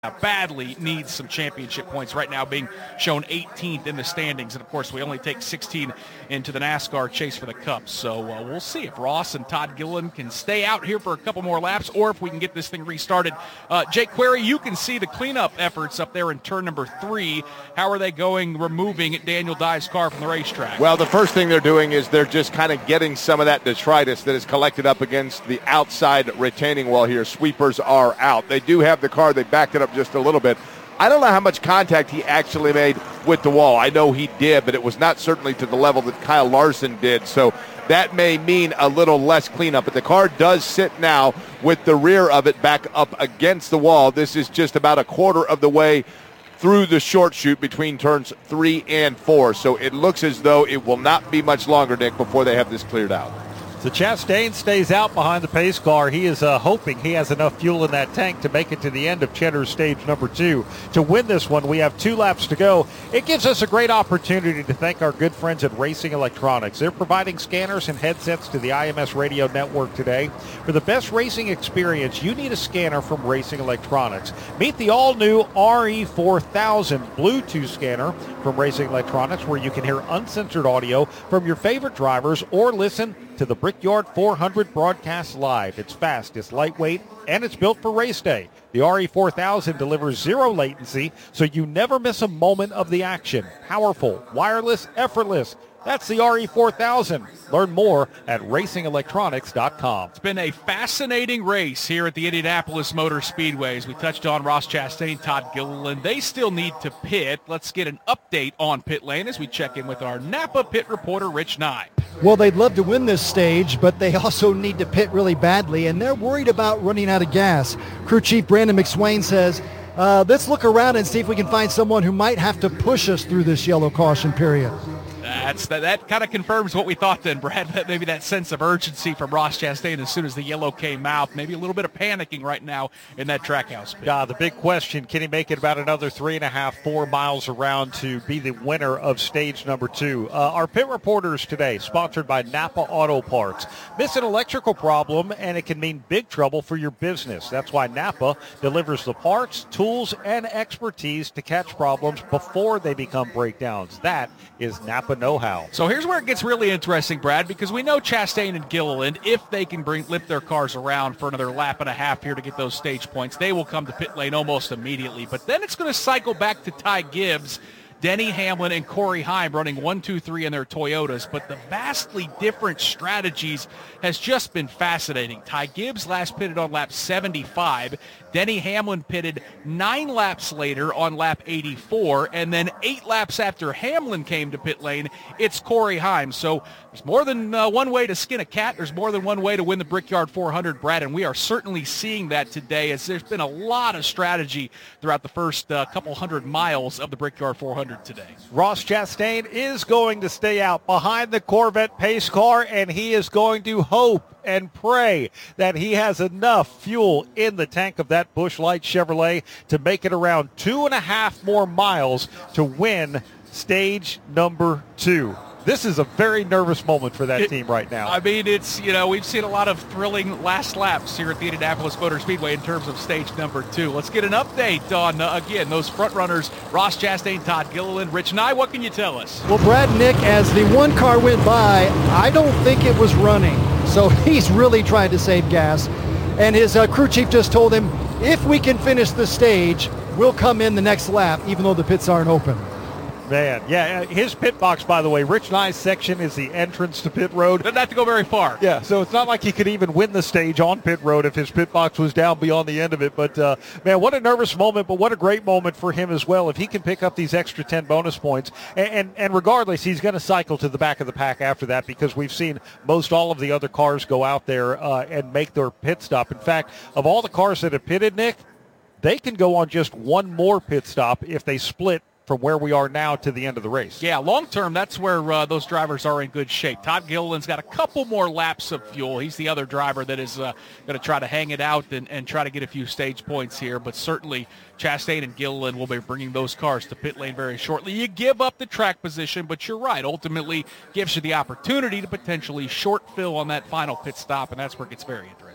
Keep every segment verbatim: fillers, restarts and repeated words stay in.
badly needs some championship points right now, being shown eighteenth in the standings. And, of course, we only take sixteen into the NASCAR chase for the Cup. So uh, we'll see if Ross and Todd Gilliland can stay out here for a couple more laps or if we can get this thing restarted. Uh, Jake Query, you can see the cleanup efforts up there in turn number three. How are they going removing Daniel Dye's car from the racetrack? Well, the first thing they're doing is they're just kind of getting some of that detritus that is collected up against the outside retaining wall here. Sweepers are out. They do have the car. They backed it up just a little bit. I don't know how much contact he actually made with the wall. I know he did, but it was not certainly to the level that Kyle Larson did. So that may mean a little less cleanup. But the car does sit now with the rear of it back up against the wall. This is just about a quarter of the way through the short chute between turns three and four. So it looks as though it will not be much longer, Nick, before they have this cleared out. So Chastain stays out behind the pace car. He is uh, hoping he has enough fuel in that tank to make it to the end of Cheddar's stage number two. To win this one, we have two laps to go. It gives us a great opportunity to thank our good friends at Racing Electronics. They're providing scanners and headsets to the I M S Radio Network today. For the best racing experience, you need a scanner from Racing Electronics. Meet the all-new R E four thousand Bluetooth scanner from Racing Electronics, where you can hear uncensored audio from your favorite drivers or listen to the Brickyard four hundred broadcast live. It's fast, it's lightweight, and it's built for race day. The R E four thousand delivers zero latency, so you never miss a moment of the action. Powerful, wireless, effortless. That's the R E four thousand. Learn more at racing electronics dot com. It's been a fascinating race here at the Indianapolis Motor Speedway. As we touched on Ross Chastain, Todd Gilliland, they still need to pit. Let's get an update on pit lane as we check in with our Napa pit reporter, Rich Nye. Well, they'd love to win this stage, but they also need to pit really badly, and they're worried about running out of gas. Crew Chief Brandon McSwain says, uh, let's look around and see if we can find someone who might have to push us through this yellow caution period. That's that, that kind of confirms what we thought then, Brad. That maybe that sense of urgency from Ross Chastain as soon as the yellow came out. Maybe a little bit of panicking right now in that trackhouse pit. Yeah, the big question, can he make it about another three and a half, four miles around to be the winner of stage number two? Uh, our pit reporters today, sponsored by Napa Auto Parts. Miss an electrical problem, and it can mean big trouble for your business. That's why Napa delivers the parts, tools, and expertise to catch problems before they become breakdowns. That is Napa know-how. So here's where it gets really interesting, Brad, because we know Chastain and Gilliland, if they can bring lift their cars around for another lap and a half here to get those stage points, they will come to pit lane almost immediately. But then it's going to cycle back to Ty Gibbs, Denny Hamlin, and Corey Heim running one, two, three in their Toyotas. But the vastly different strategies has just been fascinating. Ty Gibbs last pitted on lap seventy-five. Denny Hamlin pitted nine laps later on lap eighty-four. And then eight laps after Hamlin came to pit lane, it's Corey Heim. So there's more than uh, one way to skin a cat. There's more than one way to win the Brickyard four hundred, Brad. And we are certainly seeing that today, as there's been a lot of strategy throughout the first uh, couple hundred miles of the Brickyard four hundred today. Ross Chastain is going to stay out behind the Corvette pace car, and he is going to hope and pray that he has enough fuel in the tank of that Busch Light Chevrolet to make it around two and a half more miles to win stage number two. This is a very nervous moment for that it, team right now. I mean, it's, you know, we've seen a lot of thrilling last laps here at the Indianapolis Motor Speedway in terms of stage number two. Let's get an update on, uh, again, those front runners, Ross Chastain, Todd Gilliland. Rich Nye, what can you tell us? Well, Brad and Nick, as the one car went by, I don't think it was running. So he's really trying to save gas. And his uh, crew chief just told him, if we can finish the stage, we'll come in the next lap, even though the pits aren't open. Man, yeah, his pit box, by the way, Rich Nye's section is the entrance to pit road. Doesn't have to go very far. Yeah, so it's not like he could even win the stage on pit road if his pit box was down beyond the end of it. But, uh, man, what a nervous moment, but what a great moment for him as well. If he can pick up these extra ten bonus points, and, and, and regardless, he's going to cycle to the back of the pack after that, because we've seen most all of the other cars go out there uh, and make their pit stop. In fact, of all the cars that have pitted, Nick, they can go on just one more pit stop if they split from where we are now to the end of the race. Yeah, long term, that's where uh, those drivers are in good shape. Todd Gilliland's got a couple more laps of fuel. He's the other driver that is uh, going to try to hang it out and, and try to get a few stage points here. But certainly Chastain and Gilliland will be bringing those cars to pit lane very shortly. You give up the track position, but you're right. Ultimately, gives you the opportunity to potentially short fill on that final pit stop, and that's where it gets very interesting.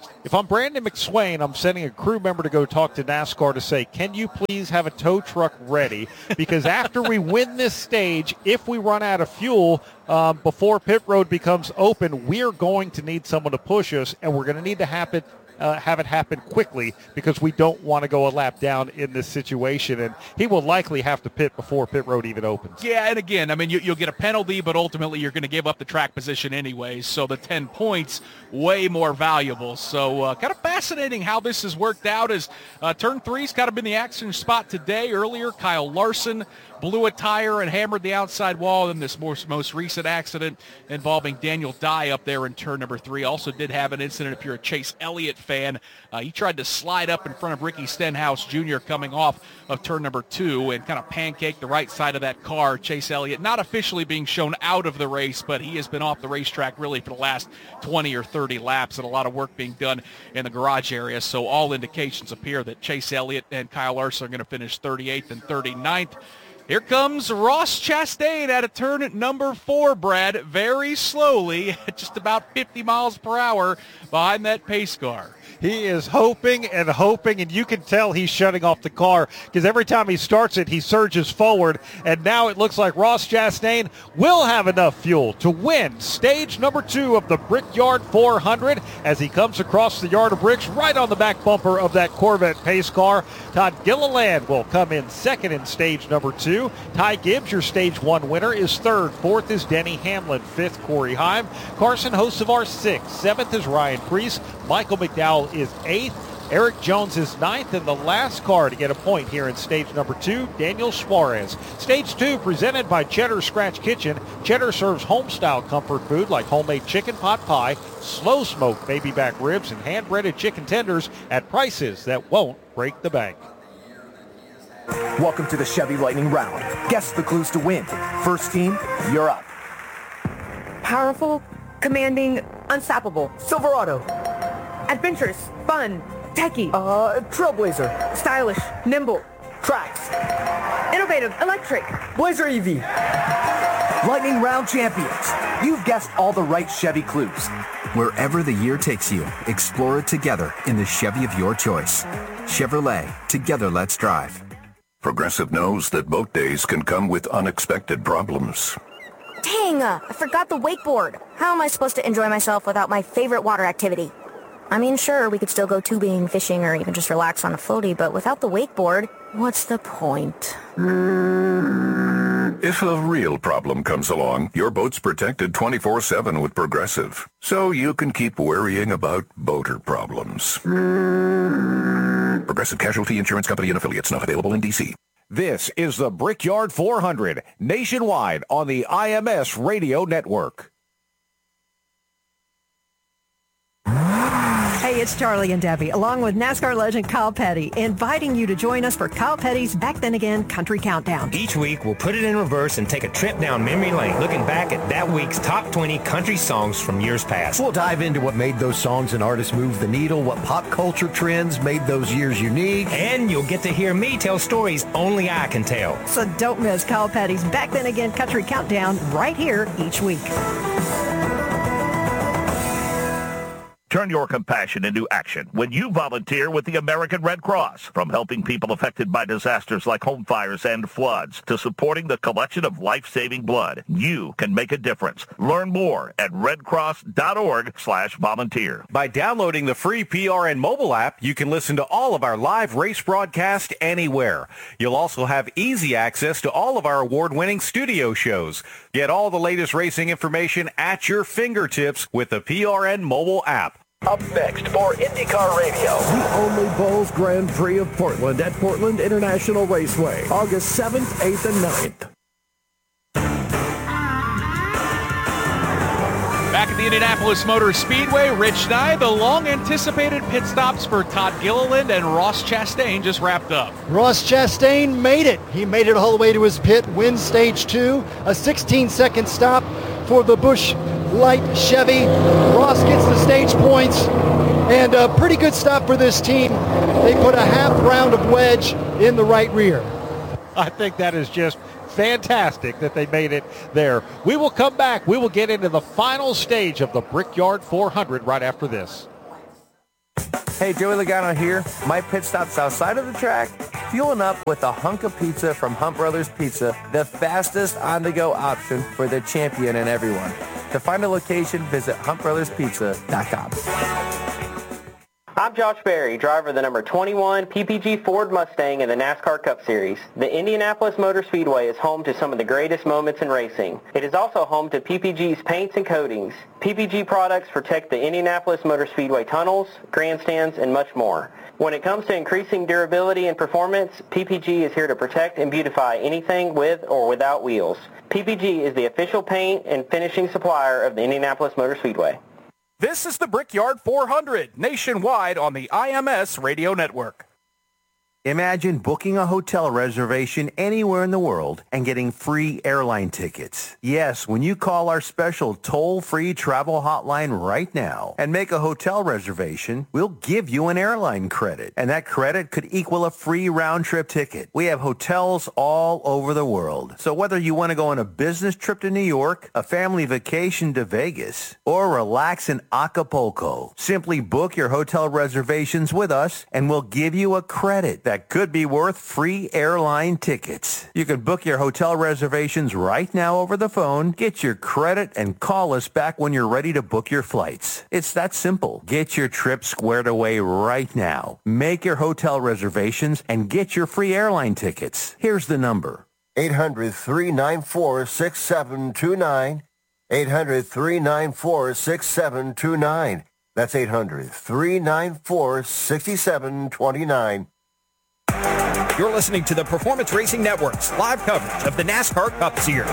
If I'm Brandon McSwain, I'm sending a crew member to go talk to NASCAR to say, can you please have a tow truck ready? Because after we win this stage, if we run out of fuel um, before pit road becomes open, we're going to need someone to push us, and we're going to need to have it, uh, have it happen quickly because we don't want to go a lap down in this situation. And he will likely have to pit before pit road even opens. Yeah, and again, I mean, you, you'll get a penalty, but ultimately you're going to give up the track position anyways. So the ten points, way more valuable. So uh, kind of fascinating how this has worked out as uh, turn three's kind of been the action spot today. Earlier, Kyle Larson blew a tire and hammered the outside wall in this most, most recent accident involving Daniel Dye up there in turn number three. Also did have an incident if you're a Chase Elliott fan. Uh, he tried to slide up in front of Ricky Stenhouse Junior coming off of turn number two and kind of pancake the right side of that car. Chase Elliott not officially being shown out of the race, but he has been off the racetrack really for the last twenty or thirty laps, and a lot of work being done in the garage area. So all indications appear that Chase Elliott and Kyle Larson are going to finish thirty-eighth and thirty-ninth. Here comes Ross Chastain at a turn at number four, Brad, very slowly, just about fifty miles per hour behind that pace car. He is hoping and hoping, and you can tell he's shutting off the car because every time he starts it, he surges forward, and now it looks like Ross Chastain will have enough fuel to win stage number two of the Brickyard four hundred as he comes across the yard of bricks right on the back bumper of that Corvette pace car. Todd Gilliland will come in second in stage number two. Ty Gibbs, your stage one winner, is third. Fourth is Denny Hamlin. Fifth, Corey Heim. Carson Hocevar sixth. Seventh is Ryan Preece. Michael McDowell is eighth. Eric Jones is ninth, and the last car to get a point here in stage number two, Daniel Suarez. Stage two presented by Cheddar Scratch Kitchen. Cheddar serves home-style comfort food like homemade chicken pot pie, slow-smoked baby back ribs, and hand-breaded chicken tenders at prices that won't break the bank. Welcome to the Chevy Lightning Round. Guess the clues to win. First team, you're up. Powerful, commanding, unstoppable. Silverado. Adventurous, fun, techie. Uh, Trailblazer. Stylish, nimble. Trax. Innovative, electric. Blazer E V. Lightning Round champions. You've guessed all the right Chevy clues. Wherever the year takes you, explore it together in the Chevy of your choice. Chevrolet, together let's drive. Progressive knows that boat days can come with unexpected problems. Dang, uh, I forgot the wakeboard. How am I supposed to enjoy myself without my favorite water activity? I mean, sure, we could still go tubing, fishing, or even just relax on a floaty, but without the wakeboard, what's the point? If a real problem comes along, your boat's protected twenty-four seven with Progressive, so you can keep worrying about boater problems. Progressive Casualty Insurance Company and Affiliates, not available in D C. This is the Brickyard four hundred, nationwide on the I M S Radio Network. Hey, it's Charlie and Debbie, along with NASCAR legend Kyle Petty, inviting you to join us for Kyle Petty's Back Then Again Country Countdown. Each week, we'll put it in reverse and take a trip down memory lane, looking back at that week's top twenty country songs from years past. We'll dive into what made those songs and artists move the needle, what pop culture trends made those years unique. And you'll get to hear me tell stories only I can tell. So don't miss Kyle Petty's Back Then Again Country Countdown right here each week. Turn your compassion into action when you volunteer with the American Red Cross. From helping people affected by disasters like home fires and floods to supporting the collection of life-saving blood, you can make a difference. Learn more at redcross.org slash volunteer. By downloading the free P R N mobile app, you can listen to all of our live race broadcasts anywhere. You'll also have easy access to all of our award-winning studio shows. Get all the latest racing information at your fingertips with the P R N mobile app. Up next for IndyCar Radio. The only Bulls Grand Prix of Portland at Portland International Raceway, August seventh, eighth, and ninth. Back at the Indianapolis Motor Speedway, Rich Nye, the long-anticipated pit stops for Todd Gilliland and Ross Chastain just wrapped up. Ross Chastain made it. He made it all the way to his pit, wins stage two, a sixteen-second stop for the Busch Light Chevy. Ross gets the stage points, and a pretty good stop for this team. They put a half round of wedge in the right rear. I think that is just fantastic that they made it there. We will come back. We will get into the final stage of the Brickyard four hundred right after this. Hey, Joey Logano here. My pit stop's outside of the track, fueling up with a hunk of pizza from Hunt Brothers Pizza, the fastest on-the-go option for the champion and everyone. To find a location, visit hunt brothers pizza dot com. I'm Josh Berry, driver of the number twenty-one P P G Ford Mustang in the NASCAR Cup Series. The Indianapolis Motor Speedway is home to some of the greatest moments in racing. It is also home to P P G's paints and coatings. P P G products protect the Indianapolis Motor Speedway tunnels, grandstands, and much more. When it comes to increasing durability and performance, P P G is here to protect and beautify anything with or without wheels. P P G is the official paint and finishing supplier of the Indianapolis Motor Speedway. This is the Brickyard four hundred, nationwide on the I M S Radio Network. Imagine booking a hotel reservation anywhere in the world and getting free airline tickets. Yes, when you call our special toll-free travel hotline right now and make a hotel reservation, we'll give you an airline credit, and that credit could equal a free round-trip ticket. We have hotels all over the world, so whether you want to go on a business trip to New York, a family vacation to Vegas, or relax in Acapulco, simply book your hotel reservations with us and we'll give you a credit that could be worth free airline tickets. You can book your hotel reservations right now over the phone, get your credit, and call us back when you're ready to book your flights. It's that simple. Get your trip squared away right now. Make your hotel reservations and get your free airline tickets. Here's the number. eight hundred, three nine four, six seven two nine. eight hundred, three nine four, six seven two nine. That's eight hundred, three nine four, six seven two nine. You're listening to the Performance Racing Network's live coverage of the NASCAR Cup Series.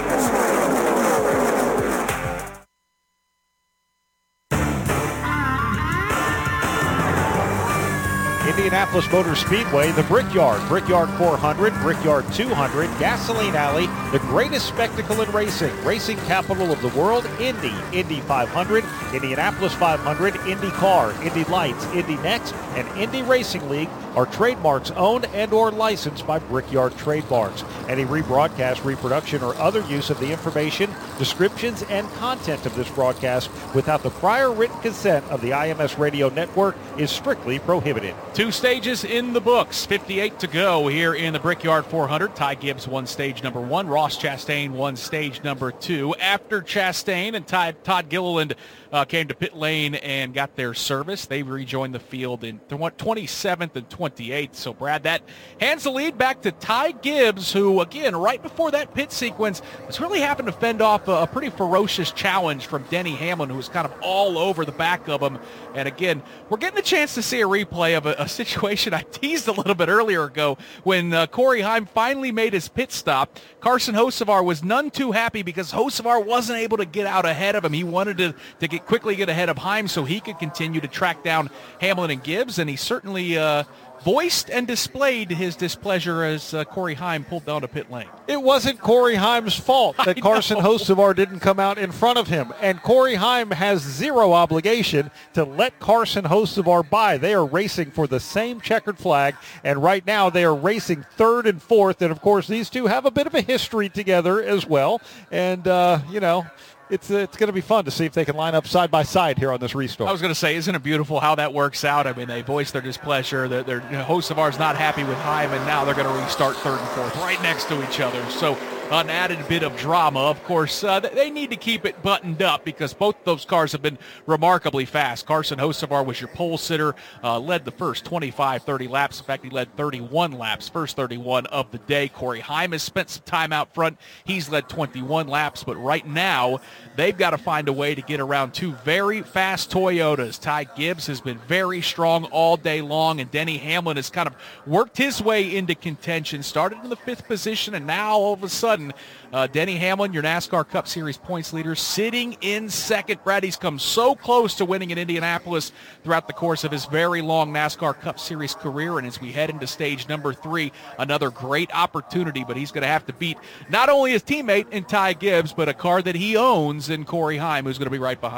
Indianapolis Motor Speedway, the Brickyard, Brickyard four hundred, Brickyard two hundred, Gasoline Alley, the greatest spectacle in racing, racing capital of the world, Indy, Indy five hundred, Indianapolis five hundred, IndyCar, Indy Lights, Indy Next, and Indy Racing League are trademarks owned and or licensed by Brickyard Trademarks. Any rebroadcast, reproduction, or other use of the information, descriptions, and content of this broadcast without the prior written consent of the I M S Radio Network is strictly prohibited. Two stages in the books, fifty-eight to go here in the Brickyard four hundred. Ty Gibbs won stage number one. Ross Chastain won stage number two. After Chastain and Ty, Todd Gilliland uh, came to pit lane and got their service, they rejoined the field in twenty-seventh and twenty-eighth. So, Brad, that hands the lead back to Ty Gibbs, who, again, right before that pit sequence, was really having to fend off a, a pretty ferocious challenge from Denny Hamlin, who was kind of all over the back of him. And, again, we're getting a chance to see a replay of a, a situation I teased a little bit earlier ago when uh, Corey Heim finally made his pit stop. Carson Hocevar was none too happy because Hocevar wasn't able to get out ahead of him. He wanted to, to get quickly get ahead of Heim so he could continue to track down Hamlin and Gibbs, and he certainly uh, voiced and displayed his displeasure as uh, Corey Heim pulled down to pit lane. It wasn't Corey Heim's fault that Carson Hocevar didn't come out in front of him, and Corey Heim has zero obligation to let Carson Hocevar by. They are racing for the same checkered flag, and right now they are racing third and fourth, and of course these two have a bit of a history together as well, and uh, you know, It's uh, it's going to be fun to see if they can line up side by side here on this restart. I was going to say, isn't it beautiful how that works out? I mean, they voice their displeasure. Their, their you know, Hocevar's not happy with Heim, and now they're going to restart third and fourth right next to each other. So an added bit of drama. Of course, uh, they need to keep it buttoned up because both those cars have been remarkably fast. Carson Hocevar was your pole sitter, uh, led the first twenty-five, thirty laps. In fact, he led thirty-one laps, first thirty-one of the day. Corey Heim has spent some time out front. He's led twenty-one laps, but right now they've got to find a way to get around two very fast Toyotas. Ty Gibbs has been very strong all day long, and Denny Hamlin has kind of worked his way into contention, started in the fifth position, and now all of a sudden, uh, Denny Hamlin, your NASCAR Cup Series points leader, sitting in second. Brad, he's come so close to winning in Indianapolis throughout the course of his very long NASCAR Cup Series career, and as we head into stage number three, another great opportunity, but he's going to have to beat not only his teammate in Ty Gibbs, but a car that he owns in Corey Heim, who's going to be right behind him.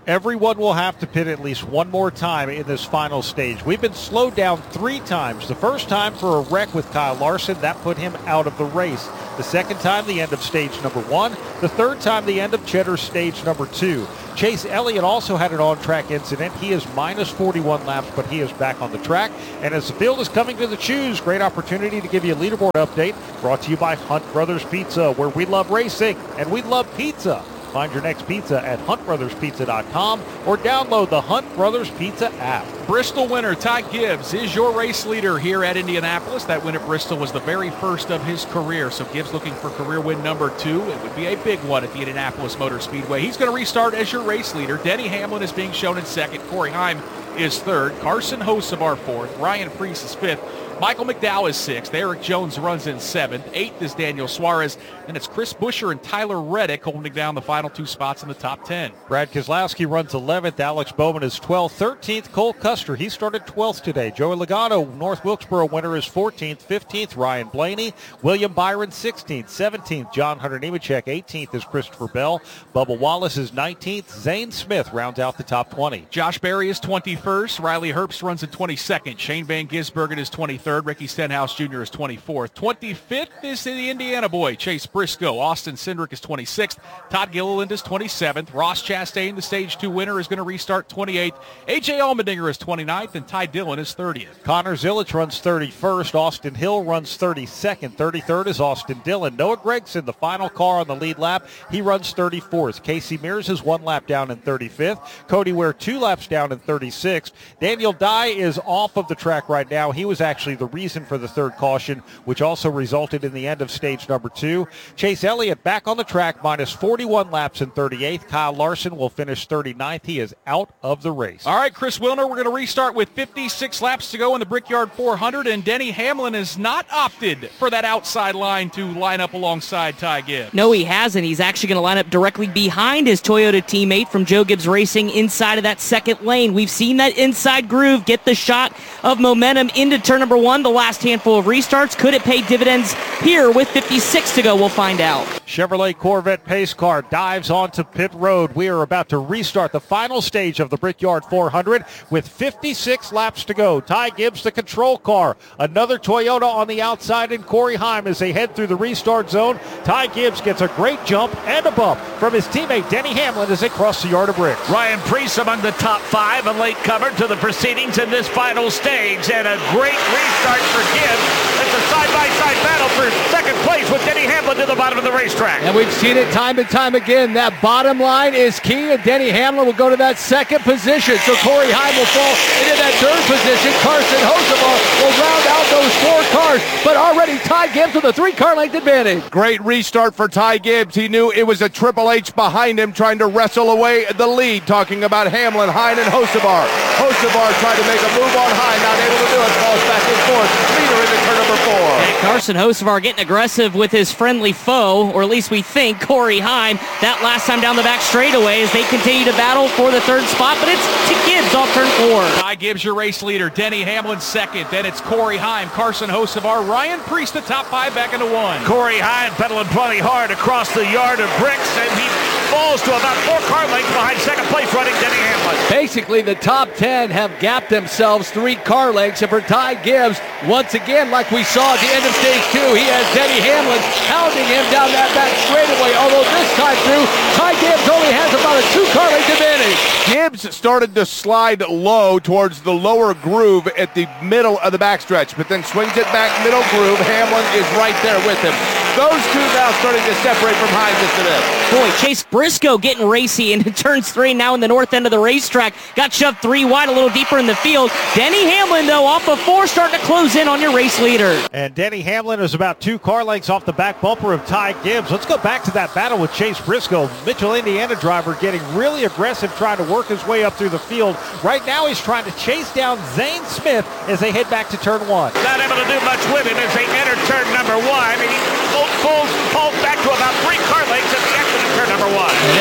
Everyone will have to pit at least one more time in this final stage. We've been slowed down three times. The first time for a wreck with Kyle Larson, that put him out of the race. The second time, the end of stage number one. The third time, the end of Cheddar stage number two. Chase Elliott also had an on-track incident. He is minus forty-one laps, but he is back on the track. And as the field is coming to the choose, great opportunity to give you a leaderboard update brought to you by Hunt Brothers Pizza, where we love racing and we love pizza. Find your next pizza at hunt brothers pizza dot com or download the Hunt Brothers Pizza app. Bristol winner Ty Gibbs is your race leader here at Indianapolis. That win at Bristol was the very first of his career, so Gibbs looking for career win number two. It would be a big one at the Indianapolis Motor Speedway. He's going to restart as your race leader. Denny Hamlin is being shown in second. Corey Heim is third. Carson Hocevar fourth. Ryan Preece is fifth. Michael McDowell is sixth. Eric Jones runs in seventh. Eighth is Daniel Suarez. And it's Chris Buescher and Tyler Reddick holding down the final two spots in the top ten. Brad Keselowski runs eleventh. Alex Bowman is twelfth. thirteenth, Cole Custer. He started twelfth today. Joey Logano, North Wilkesboro winner, is fourteenth. fifteenth, Ryan Blaney. William Byron, sixteenth. seventeenth, John Hunter Nemechek. eighteenth is Christopher Bell. Bubba Wallace is nineteenth. Zane Smith rounds out the top twenty. Josh Berry is twenty-first. Riley Herbst runs in twenty-second. Shane Van Gisbergen is twenty-third. Ricky Stenhouse Junior is twenty-fourth. twenty-fifth is the Indiana boy, Chase Briscoe. Austin Cindric is twenty-sixth. Todd Gilliland is twenty-seventh. Ross Chastain, the stage two winner, is going to restart twenty-eighth. A J Allmendinger is twenty-ninth, and Ty Dillon is thirtieth. Connor Zilic runs thirty-first. Austin Hill runs thirty-second. thirty-third is Austin Dillon. Noah Gragson, the final car on the lead lap, he runs thirty-fourth. Casey Mears is one lap down in thirty-fifth. Cody Ware two laps down in thirty-sixth. Daniel Dye is off of the track right now. He was actually the reason for the third caution, which also resulted in the end of stage number two. Chase Elliott back on the track, minus forty-one laps in thirty-eighth. Kyle Larson will finish thirty-ninth. He is out of the race. All right, Chris Wilner, we're going to restart with fifty-six laps to go in the Brickyard four hundred, and Denny Hamlin has not opted for that outside line to line up alongside Ty Gibbs. No, he hasn't. He's actually going to line up directly behind his Toyota teammate from Joe Gibbs Racing inside of that second lane. We've seen that inside groove get the shot of momentum into turn number one. The last handful of restarts, could it pay dividends here with fifty-six to go? We'll find out. Chevrolet Corvette pace car dives onto pit road. We are about to restart the final stage of the Brickyard four hundred with fifty-six laps to go. Ty Gibbs, the control car. Another Toyota on the outside, and Corey Heim as they head through the restart zone. Ty Gibbs gets a great jump and a bump from his teammate Denny Hamlin as they cross the yard of bricks. Ryan Preece among the top five, a late comer to the proceedings in this final stage, and a great restart for Gibbs. It's a side-by-side battle for second place with Denny Hamlin to the bottom of the racetrack. And we've seen it time and time again. That bottom line is key, and Denny Hamlin will go to that second position. So Corey Heim will fall into that third position. Carson Hocevar will round out those four cars, but already Ty Gibbs with a three-car length advantage. Great restart for Ty Gibbs. He knew it was a Triple H behind him trying to wrestle away the lead, talking about Hamlin, Hine, and Hocevar. Hocevar tried to make a move on Hine, not able to do it, falls back and forth. Leader into turn number four. And Carson Hocevar getting aggressive with his friendly foe, or at least we think, Corey Heim. That last time down the back straightaway as they continue to battle for the third spot, but it's to Gibbs off turn four. Ty Gibbs, your race leader. Denny Hamlin second. Then it's Corey Heim, Carson Hocevar, Ryan Preece, the top five back into one. Corey Heim pedaling plenty hard across the yard of bricks, and he falls to about four car lengths behind second place running Denny Hamlin. Basically, the top ten have gapped themselves three car lengths, and for Ty Gibbs, once again, like we saw at the end of stage two, he has Denny Hamlin hounding him down that back straightaway, although this time through, Ty Gibbs only has about a two-car length advantage. Gibbs started to slide low towards the lower groove at the middle of the backstretch, but then swings it back middle groove. Hamlin is right there with him. Those two now starting to separate from Hines just a bit. Boy, Chase Briscoe getting racy into turns three now in the north end of the racetrack. Got shoved three wide a little deeper in the field. Denny Hamlin, though, off of four, starting to close in on your race leader. And Denny Hamlin is about two car lengths off the back bumper of Ty Gibbs. Let's go back to that battle with Chase Briscoe. Mitchell, Indiana driver, getting really aggressive, trying to work his way up through the field. Right now he's trying to chase down Zane Smith as they head back to turn one. Not able to do much with him as they enter turn number one. He pulls, pulls back to about three car lengths at the exit of turn number one. And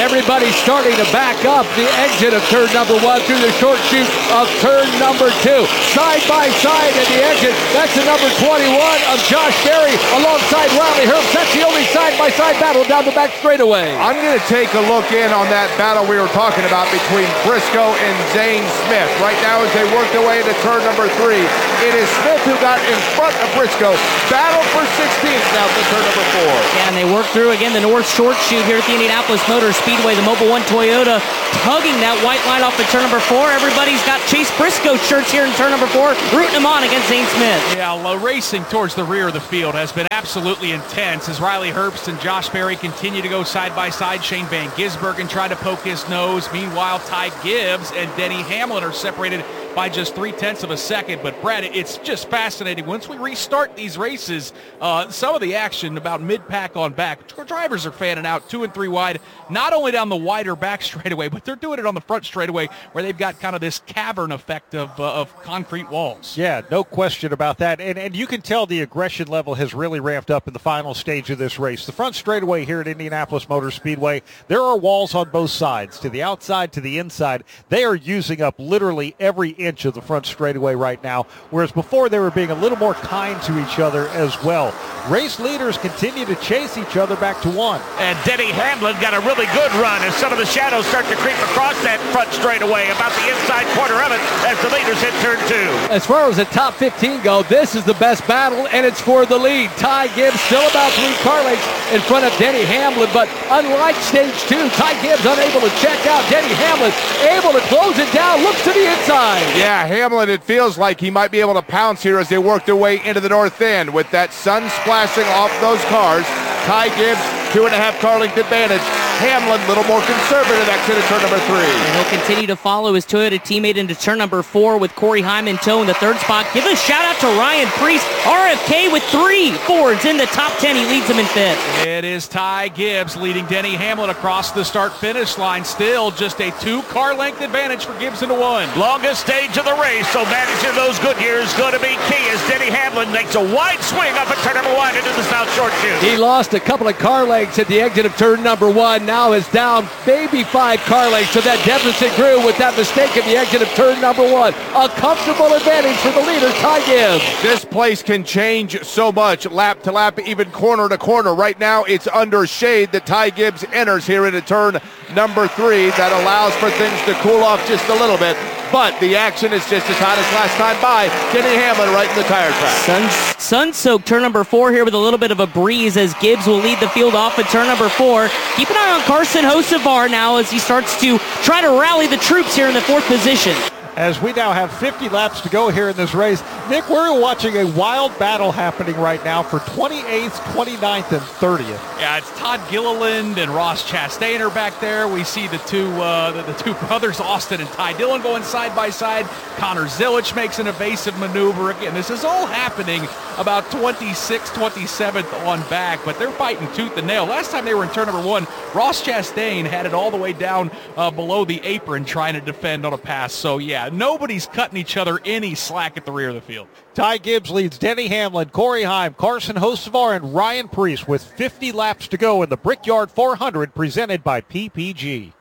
Everybody's starting to back up the exit of turn number one through the short chute of turn number two. Side by side at the exit, that's the number twenty-one of Josh Berry alongside Riley Herbst. That's the only side-by-side battle down the back straightaway. I'm going to take a look in on that battle we were talking about between Briscoe and Zane Smith. Right now as they work their way into turn number three, it is Smith who got in front of Briscoe. Battle for sixteenth now to turn number four. Yeah, and they work through again the north short chute here at the Indianapolis Motor Speedway. The Mobil one Toyota tugging that white line off at turn number four. Everybody's got Chase Briscoe shirts here in turn number four, rooting them on against Zane Smith. Yeah, well, racing towards the rear of the field has been absolutely intense as Riley Herbst and Josh Berry continue to go side by side. Shane Van Gisbergen tried to poke his nose. Meanwhile, Ty Gibbs and Denny Hamlin are separated by just three-tenths of a second. But, Brad, it's just fascinating. Once we restart these races, uh, some of the action about mid-pack on back, drivers are fanning out two and three wide, not only down the wider back straightaway, but they're doing it on the front straightaway where they've got kind of this cavern effect of, uh, of concrete walls. Yeah, no question about that. And, and you can tell the aggression level has really ramped up in the final stage of this race. The front straightaway here at Indianapolis Motor Speedway, there are walls on both sides, to the outside, to the inside. They are using up literally every inch of the front straightaway right now, whereas before they were being a little more kind to each other as well. Race leaders continue to chase each other back to one. And Denny Hamlin got a really good run as some of the shadows start to creep across that front straightaway, about the inside corner of it as the leaders hit turn two. As far as the top fifteen go, this is the best battle, and it's for the lead. Ty Gibbs still about three car lengths in front of Denny Hamlin, but unlike stage two, Ty Gibbs unable to check out. Denny Hamlin able to close it down, looks to the inside. Yeah, Hamlin, it feels like he might be able to pounce here as they work their way into the north end. With that sun splashing off those cars, Ty Gibbs, two and a half car length advantage. Hamlin, a little more conservative exit at turn number three. And he'll continue to follow his Toyota teammate into turn number four with Corey Heim in tow in the third spot. Give a shout out to Ryan Preece. R F K with three Fords in the top ten. He leads them in fifth. It is Ty Gibbs leading Denny Hamlin across the start-finish line. Still just a two-car length advantage for Gibbs into one. Longest stage of the race, so managing those good years is going to be key as Denny Hamlin makes a wide swing up at turn number one into the south short chute. He lost a couple of car lengths at the exit of turn number one. Now is down maybe five car lengths, so that deficit grew with that mistake at the exit of turn number one. A comfortable advantage for the leader, Ty Gibbs. This place can change so much, lap to lap, even corner to corner. Right now, it's under shade that Ty Gibbs enters here into turn number three. That allows for things to cool off just a little bit. But the action is just as hot as last time by. Denny Hamlin right in the tire track. Sun, sun-soaked turn number four here with a little bit of a breeze as Gibbs will lead the field off at turn number four. Keep an eye on Carson Hocevar now as he starts to try to rally the troops here in the fourth position. As we now have fifty laps to go here in this race, Nick, we're watching a wild battle happening right now for twenty-eighth, twenty-ninth, and thirtieth. Yeah, it's Todd Gilliland and Ross Chastain are back there. We see the two uh, the, the two brothers, Austin and Ty Dillon, going side by side. Connor Zilic makes an evasive maneuver. Again, this is all happening about twenty-sixth, twenty-seventh on back, but they're fighting tooth and nail. Last time they were in turn number one, Ross Chastain had it all the way down uh, below the apron trying to defend on a pass. So, yeah, nobody's cutting each other any slack at the rear of the field. Ty Gibbs leads Denny Hamlin, Corey Heim, Carson Hocevar, and Ryan Preece with fifty laps to go in the Brickyard four hundred presented by P P G.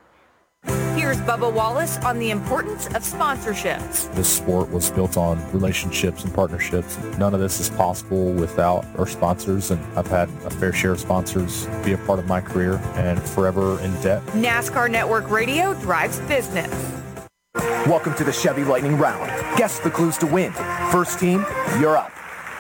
Here's Bubba Wallace on the importance of sponsorships. This sport was built on relationships and partnerships. None of this is possible without our sponsors, and I've had a fair share of sponsors be a part of my career and forever in debt. NASCAR Network Radio drives business. Welcome to the Chevy Lightning Round. Guess the clues to win. First team, you're up.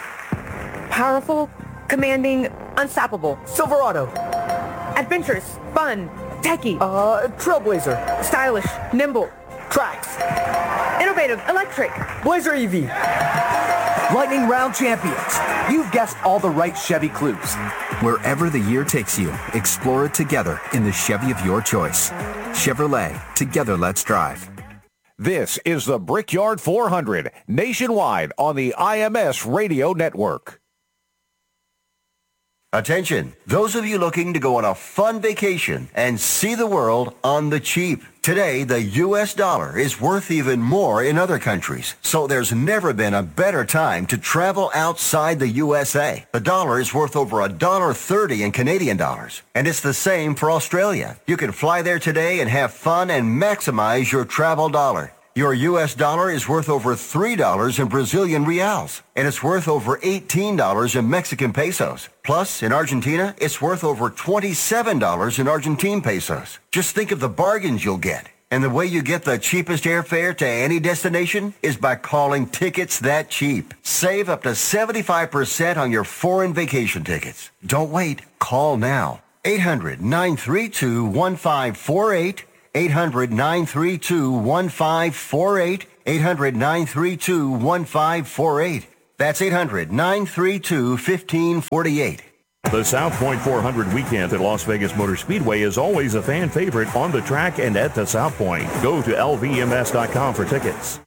Powerful, commanding, unstoppable. Silverado. Adventurous, fun, techie. Uh, Trailblazer. Stylish, nimble. Tracks. Innovative, electric. Blazer E V. Lightning Round champions. You've guessed all the right Chevy clues. Wherever the year takes you, explore it together in the Chevy of your choice. Chevrolet, together let's drive. This is the Brickyard four hundred, nationwide on the I M S Radio Network. Attention, those of you looking to go on a fun vacation and see the world on the cheap. Today, the U S dollar is worth even more in other countries, so there's never been a better time to travel outside the U S A. The dollar is worth over one dollar thirty in Canadian dollars, and it's the same for Australia. You can fly there today and have fun and maximize your travel dollar. Your U S dollar is worth over three dollars in Brazilian reals, and it's worth over eighteen dollars in Mexican pesos. Plus, in Argentina, it's worth over twenty-seven dollars in Argentine pesos. Just think of the bargains you'll get. And the way you get the cheapest airfare to any destination is by calling Tickets That Cheap. Save up to seventy-five percent on your foreign vacation tickets. Don't wait. Call now. eight hundred, nine three two, one five four eight. eight hundred, nine three two, one five four eight. eight hundred, nine three two, one five four eight. That's eight hundred, nine three two, one five four eight. The South Point four hundred weekend at Las Vegas Motor Speedway is always a fan favorite on the track and at the South Point. Go to L V M S dot com for tickets.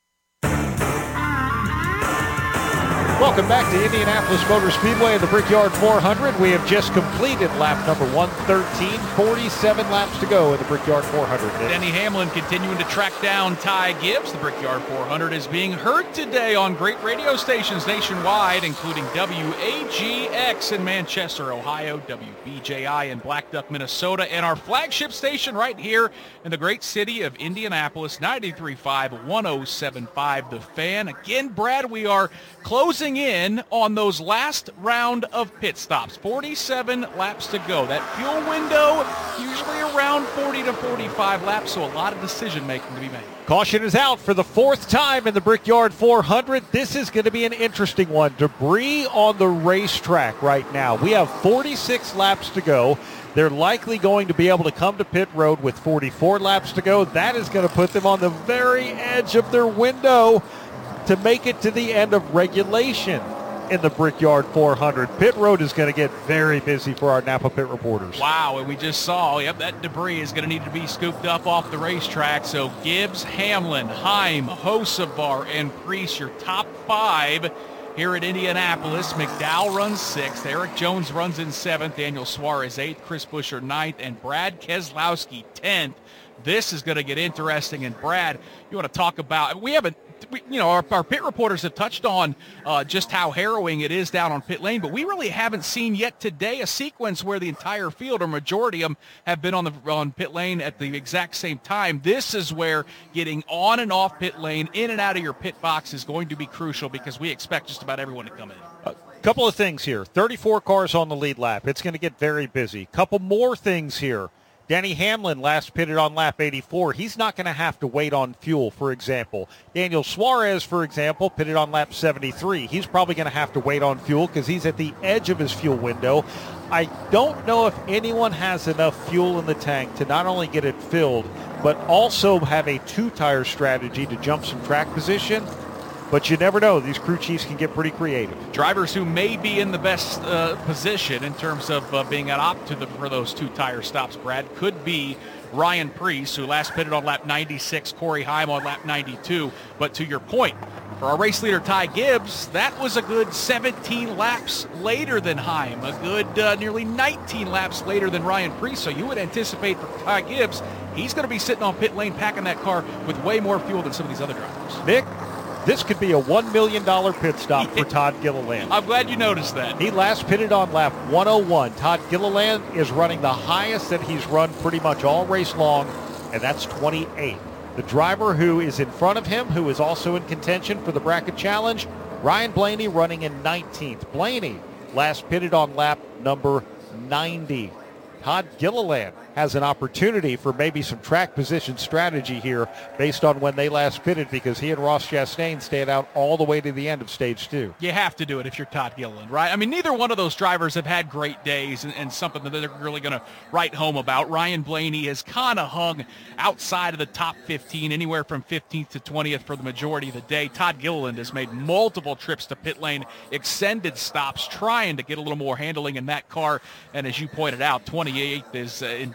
Welcome back to Indianapolis Motor Speedway and the Brickyard four hundred. We have just completed lap number one thirteen. forty-seven laps to go in the Brickyard four hundred. Denny Hamlin continuing to track down Ty Gibbs. The Brickyard four hundred is being heard today on great radio stations nationwide, including W A G X in Manchester, Ohio, W B J I in Black Duck, Minnesota, and our flagship station right here in the great city of Indianapolis, ninety-three point five, one oh seven point five The Fan. Again, Brad, we are closing in on those last round of pit stops. forty-seven laps to go. That fuel window usually around forty to forty-five laps, so a lot of decision making to be made. Caution is out for the fourth time in the Brickyard four hundred. This is going to be an interesting one. Debris on the racetrack right now. We have forty-six laps to go. They're likely going to be able to come to pit road with forty-four laps to go. That is going to put them on the very edge of their window to make it to the end of regulation in the Brickyard four hundred. Pit road is going to get very busy for our Napa Pit reporters. Wow, and we just saw, yep, that debris is going to need to be scooped up off the racetrack. So Gibbs, Hamlin, Heim, Hocevar, and Preece, your top five here at Indianapolis. McDowell runs sixth. Eric Jones runs in seventh. Daniel Suarez eighth. Chris Buescher ninth. And Brad Keselowski tenth. This is going to get interesting. And Brad, you want to talk about, we haven't, we, you know, our, our pit reporters have touched on uh, just how harrowing it is down on pit lane, but we really haven't seen yet today a sequence where the entire field, or majority of them, have been on the on pit lane at the exact same time. This is where getting on and off pit lane, in and out of your pit box, is going to be crucial, because we expect just about everyone to come in. A couple of things here. thirty-four cars on the lead lap. It's going to get very busy. Couple more things here. Denny Hamlin last pitted on lap eighty-four. He's not going to have to wait on fuel, for example. Daniel Suarez, for example, pitted on lap seventy-three. He's probably going to have to wait on fuel because he's at the edge of his fuel window. I don't know if anyone has enough fuel in the tank to not only get it filled, but also have a two-tire strategy to jump some track position. But you never know. These crew chiefs can get pretty creative. Drivers who may be in the best uh, position in terms of uh, being at opt to the, for those two-tire stops, Brad, could be Ryan Preece, who last pitted on lap ninety-six, Corey Heim on lap ninety-two. But to your point, for our race leader Ty Gibbs, that was a good seventeen laps later than Heim, a good uh, nearly nineteen laps later than Ryan Preece. So you would anticipate for Ty Gibbs, he's going to be sitting on pit lane packing that car with way more fuel than some of these other drivers. Nick? This could be a one million dollars pit stop for Todd Gilliland. I'm glad you noticed that. He last pitted on lap one oh one. Todd Gilliland is running the highest that he's run pretty much all race long, and that's twenty-eight. The driver who is in front of him, who is also in contention for the bracket challenge, Ryan Blaney, running in nineteenth. Blaney last pitted on lap number ninety. Todd Gilliland has an opportunity for maybe some track position strategy here based on when they last pitted, because he and Ross Chastain stayed out all the way to the end of stage two. You have to do it if you're Todd Gilliland, right? I mean, neither one of those drivers have had great days and, and something that they're really going to write home about. Ryan Blaney has kind of hung outside of the top fifteen, anywhere from fifteenth to twentieth for the majority of the day. Todd Gilliland has made multiple trips to pit lane, extended stops, trying to get a little more handling in that car. And as you pointed out, twenty-eighth is uh, indeed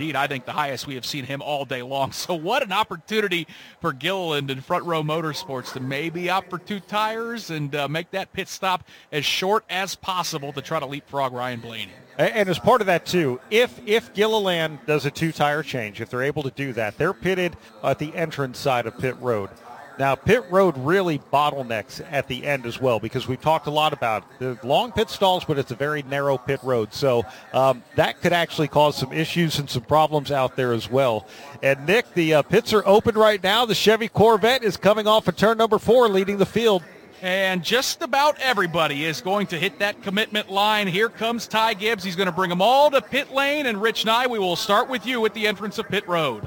speed. I think the highest we have seen him all day long. So what an opportunity for Gilliland and Front Row Motorsports to maybe opt for two tires and uh, make that pit stop as short as possible to try to leapfrog Ryan Blaney. And as part of that, too, if if Gilliland does a two-tire change, if they're able to do that, they're pitted at the entrance side of pit road. Now, pit road really bottlenecks at the end as well because we've talked a lot about the long pit stalls, but it's a very narrow pit road. So um, that could actually cause some issues and some problems out there as well. And, Nick, the uh, pits are open right now. The Chevy Corvette is coming off of turn number four, leading the field. And just about everybody is going to hit that commitment line. Here comes Ty Gibbs. He's going to bring them all to pit lane. And Rich Nye, we will start with you at the entrance of pit road.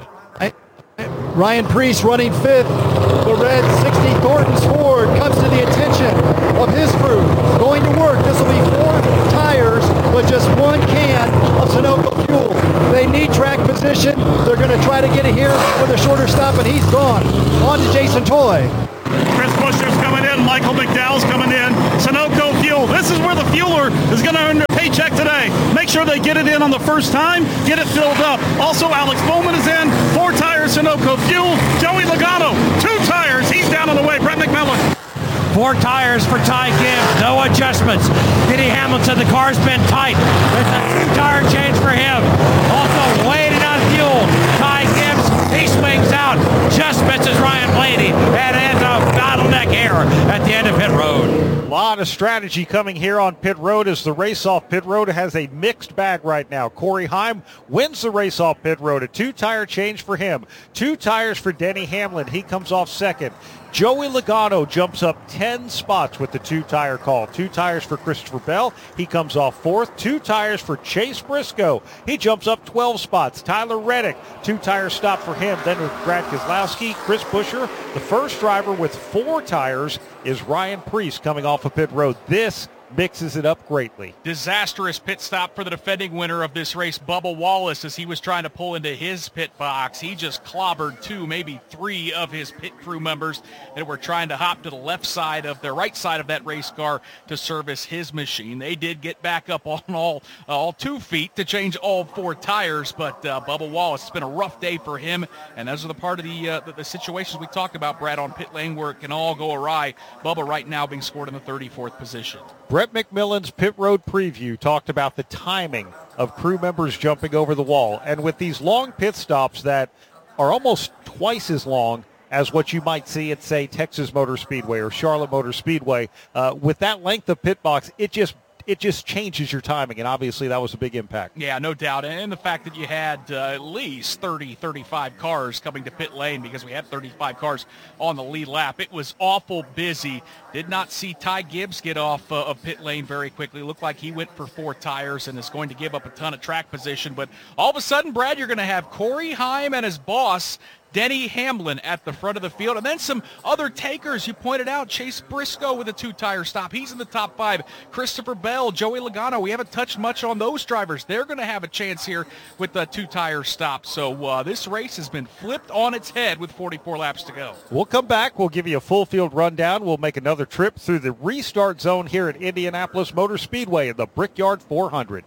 Ryan Preece running fifth. The red sixty Thornton's Ford comes to the attention of his crew. Going to work. This will be four tires, but just one can of Sunoco fuel. They need track position. They're going to try to get it here with a shorter stop, and he's gone. On to Jason Toy. Chris Buescher's coming in. Michael McDowell's coming in. Sunoco fuel. This is where the fueler is going to earn their paycheck today. Make sure they get it in on the first time. Get it filled up. Also, Alex Bowman is in. Four tires Sunoco fuel. Joey Logano, two tires. He's down on the way. Brett McMillan. Four tires for Ty Gibbs. No adjustments. Denny Hamilton, the car's been tight. There's a two-tire change for him. Also waiting on fuel. Ty Gibbs, he swings out. Just misses Ryan Blaney. And ends a bottleneck error at the end of pit road. A lot of strategy coming here on pit road as the race off pit road has a mixed bag right now. Corey Heim wins the race off pit road. A two-tire change for him. Two tires for Denny Hamlin. He comes off second. Joey Logano jumps up ten spots with the two-tire call. Two tires for Christopher Bell. He comes off fourth. Two tires for Chase Briscoe. He jumps up twelve spots. Tyler Reddick, two-tire stop for him. Then with Brad Keselowski, Chris Buescher. The first driver with four tires is Ryan Preece coming off of pit road. This mixes it up greatly. Disastrous pit stop for the defending winner of this race, Bubba Wallace, as he was trying to pull into his pit box. He just clobbered two, maybe three of his pit crew members that were trying to hop to the left side of the right side of that race car to service his machine. They did get back up on all uh, all two feet to change all four tires, but uh, Bubba Wallace, it's been a rough day for him, and those are the part of the, uh, the the situations we talked about, Brad, on pit lane where it can all go awry. Bubba right now being scored in the thirty-fourth position. Brett McMillan's pit road preview talked about the timing of crew members jumping over the wall. And with these long pit stops that are almost twice as long as what you might see at, say, Texas Motor Speedway or Charlotte Motor Speedway, uh, with that length of pit box, it just it just changes your timing, and obviously that was a big impact. Yeah, no doubt. And the fact that you had uh, at least thirty, thirty-five cars coming to pit lane because we had thirty-five cars on the lead lap. It was awful busy. Did not see Ty Gibbs get off uh, of pit lane very quickly. Looked like he went for four tires and is going to give up a ton of track position. But all of a sudden, Brad, you're going to have Corey Heim and his boss, Denny Hamlin, at the front of the field. And then some other takers. You pointed out Chase Briscoe with a two-tire stop. He's in the top five. Christopher Bell, Joey Logano. We haven't touched much on those drivers. They're going to have a chance here with the two-tire stop. So uh, this race has been flipped on its head with forty-four laps to go. We'll come back. We'll give you a full field rundown. We'll make another trip through the restart zone here at Indianapolis Motor Speedway in the Brickyard four hundred.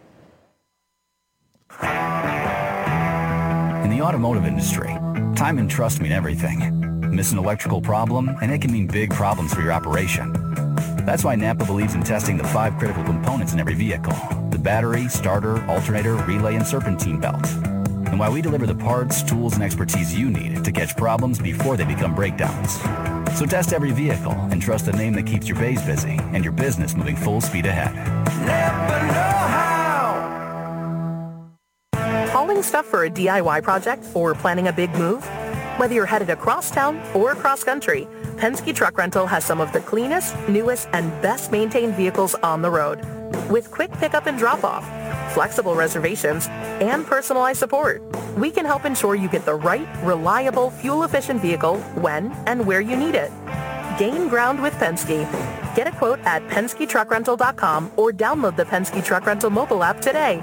In the automotive industry, time and trust mean everything. Miss an electrical problem, and it can mean big problems for your operation. That's why Napa believes in testing the five critical components in every vehicle: the battery, starter, alternator, relay, and serpentine belt. And why we deliver the parts, tools, and expertise you need to catch problems before they become breakdowns. So test every vehicle and trust the name that keeps your bays busy and your business moving full speed ahead. Napa know-how. Hauling stuff for a D I Y project or planning a big move? Whether you're headed across town or across country, Penske Truck Rental has some of the cleanest, newest, and best maintained vehicles on the road. With quick pickup and drop-off, flexible reservations, and personalized support, we can help ensure you get the right, reliable, fuel-efficient vehicle when and where you need it. Gain ground with Penske. Get a quote at Penske Truck Rental dot com or download the Penske Truck Rental mobile app today.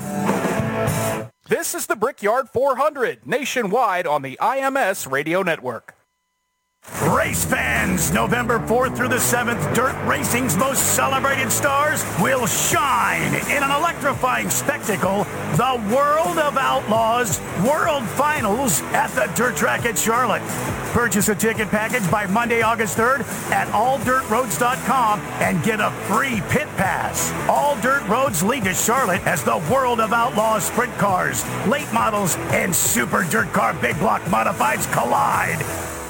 This is the Brickyard four hundred, nationwide on the I M S Radio Network. Race fans, November fourth through the seventh, dirt racing's most celebrated stars will shine in an electrifying spectacle, the World of Outlaws World Finals at the Dirt Track at Charlotte. Purchase a ticket package by Monday, August third at all dirt roads dot com and get a free pit pass. All dirt roads lead to Charlotte as the World of Outlaws sprint cars, late models, and super dirt car big block modifieds collide.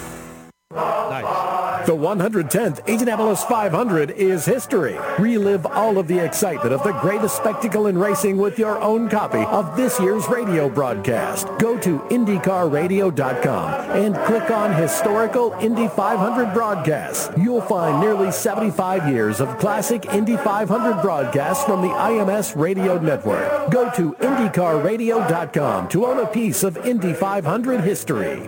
Nice. The one hundred tenth Indianapolis five hundred is history. Relive all of the excitement of the greatest spectacle in racing with your own copy of this year's radio broadcast. Go to Indy Car Radio dot com and click on Historical Indy five hundred Broadcasts. You'll find nearly seventy-five years of classic Indy five hundred broadcasts from the I M S Radio Network. Go to Indy Car Radio dot com to own a piece of Indy five hundred history.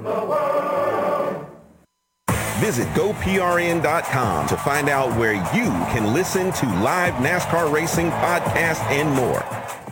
Visit Go P R N dot com to find out where you can listen to live NASCAR racing podcasts and more.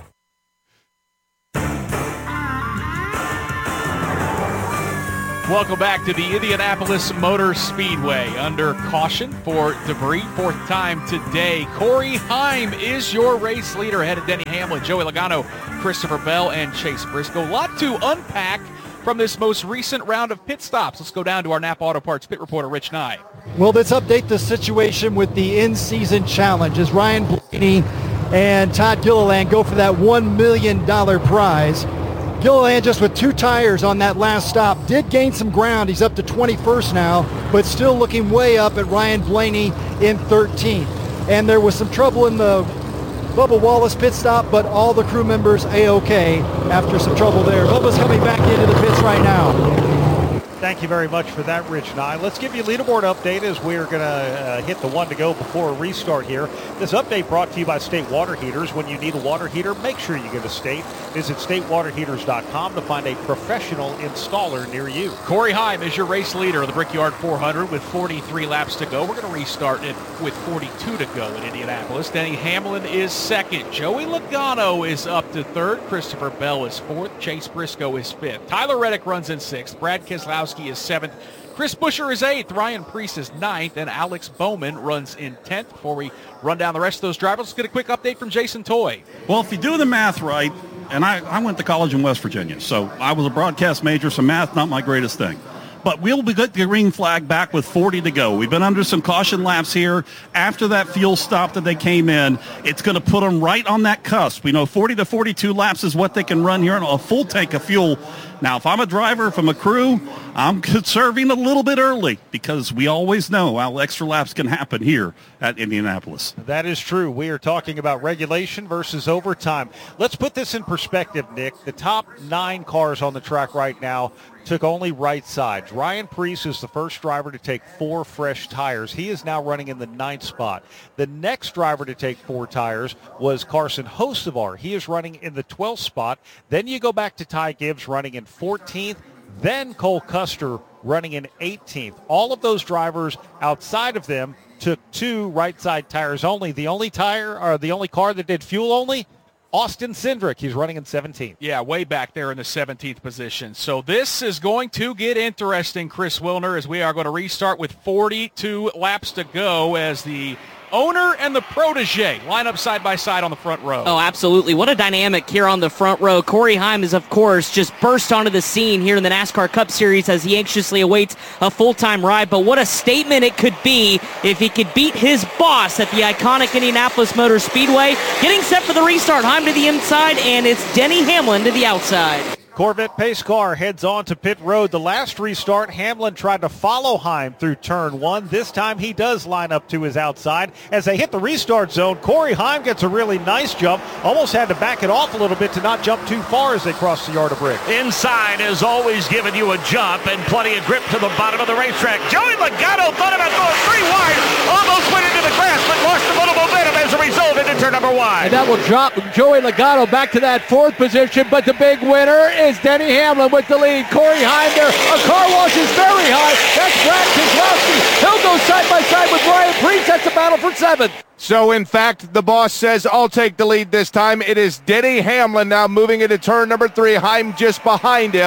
Welcome back to the Indianapolis Motor Speedway. Under caution for debris, fourth time today. Corey Heim is your race leader ahead of Denny Hamlin, Joey Logano, Christopher Bell, and Chase Briscoe. A lot to unpack from this most recent round of pit stops. Let's go down to our Napa Auto Parts pit reporter, Rich Nye. Well, let's update the situation with the in-season challenge as Ryan Blaney and Todd Gilliland go for that one million dollars prize. Gilliland just with two tires on that last stop did gain some ground. He's up to twenty-first now, but still looking way up at Ryan Blaney in thirteenth. And there was some trouble in the Bubba Wallace pit stop, but all the crew members A-OK after some trouble there. Bubba's coming back into the pits right now. Thank you very much for that, Rich Nye. Let's give you a leaderboard update as we're going to uh, hit the one to go before a restart here. This update brought to you by State Water Heaters. When you need a water heater, make sure you get a State. Visit state water heaters dot com to find a professional installer near you. Corey Heim is your race leader of the Brickyard four hundred with forty-three laps to go. We're going to restart it with forty-two to go in Indianapolis. Denny Hamlin is second. Joey Logano is up to third. Christopher Bell is fourth. Chase Briscoe is fifth. Tyler Reddick runs in sixth. Brad Keselowski is seventh. Chris Buescher is eighth. Ryan Preece is ninth. And Alex Bowman runs in tenth. Before we run down the rest of those drivers, let's get a quick update from Jason Toy. Well, if you do the math right, and I, I went to college in West Virginia, so I was a broadcast major, so math not my greatest thing. But we'll be good the green flag back with forty to go. We've been under some caution laps here. After that fuel stop that they came in, it's going to put them right on that cusp. We know forty to forty-two laps is what they can run here on a full tank of fuel. Now, if I'm a driver, if I'm a crew, I'm conserving a little bit early because we always know how extra laps can happen here at Indianapolis. That is true. We are talking about regulation versus overtime. Let's put this in perspective, Nick. The top nine cars on the track right now took only right sides. Ryan Preece is the first driver to take four fresh tires. He is now running in the ninth spot. The next driver to take four tires was Carson Hocevar. He is running in the twelfth spot. Then you go back to Ty Gibbs running in fourteenth. Then Cole Custer running in eighteenth. All of those drivers outside of them took two right side tires only. The only tire or the only car that did fuel only, Austin Cindric. He's running in seventeenth. Yeah, way back there in the seventeenth position. So this is going to get interesting, Chris Wilner, as we are going to restart with forty-two laps to go as the owner and the protege line up side by side on the front row. Oh, absolutely. What a dynamic here on the front row. Corey Heim is, of course, just burst onto the scene here in the NASCAR Cup Series as he anxiously awaits a full-time ride. But what a statement it could be if he could beat his boss at the iconic Indianapolis Motor Speedway. Getting set for the restart. Heim to the inside, and it's Denny Hamlin to the outside. Corvette pace car heads on to pit road. The last restart, Hamlin tried to follow Heim through turn one. This time he does line up to his outside. As they hit the restart zone, Corey Heim gets a really nice jump. Almost had to back it off a little bit to not jump too far as they cross the yard of brick. Inside has always given you a jump and plenty of grip to the bottom of the racetrack. Joey Logano thought about going three wide, almost went into the grass, but lost a little momentum as a result into turn number one. And that will drop Joey Logano back to that fourth position, but the big winner is Denny Hamlin with the lead. Corey Heim there. A car wash is very high. That's Brad Keselowski. He'll go side by side with Ryan Preece. That's a battle for seventh. So, in fact, the boss says, I'll take the lead this time. It is Denny Hamlin now moving into turn number three. Heim just behind him.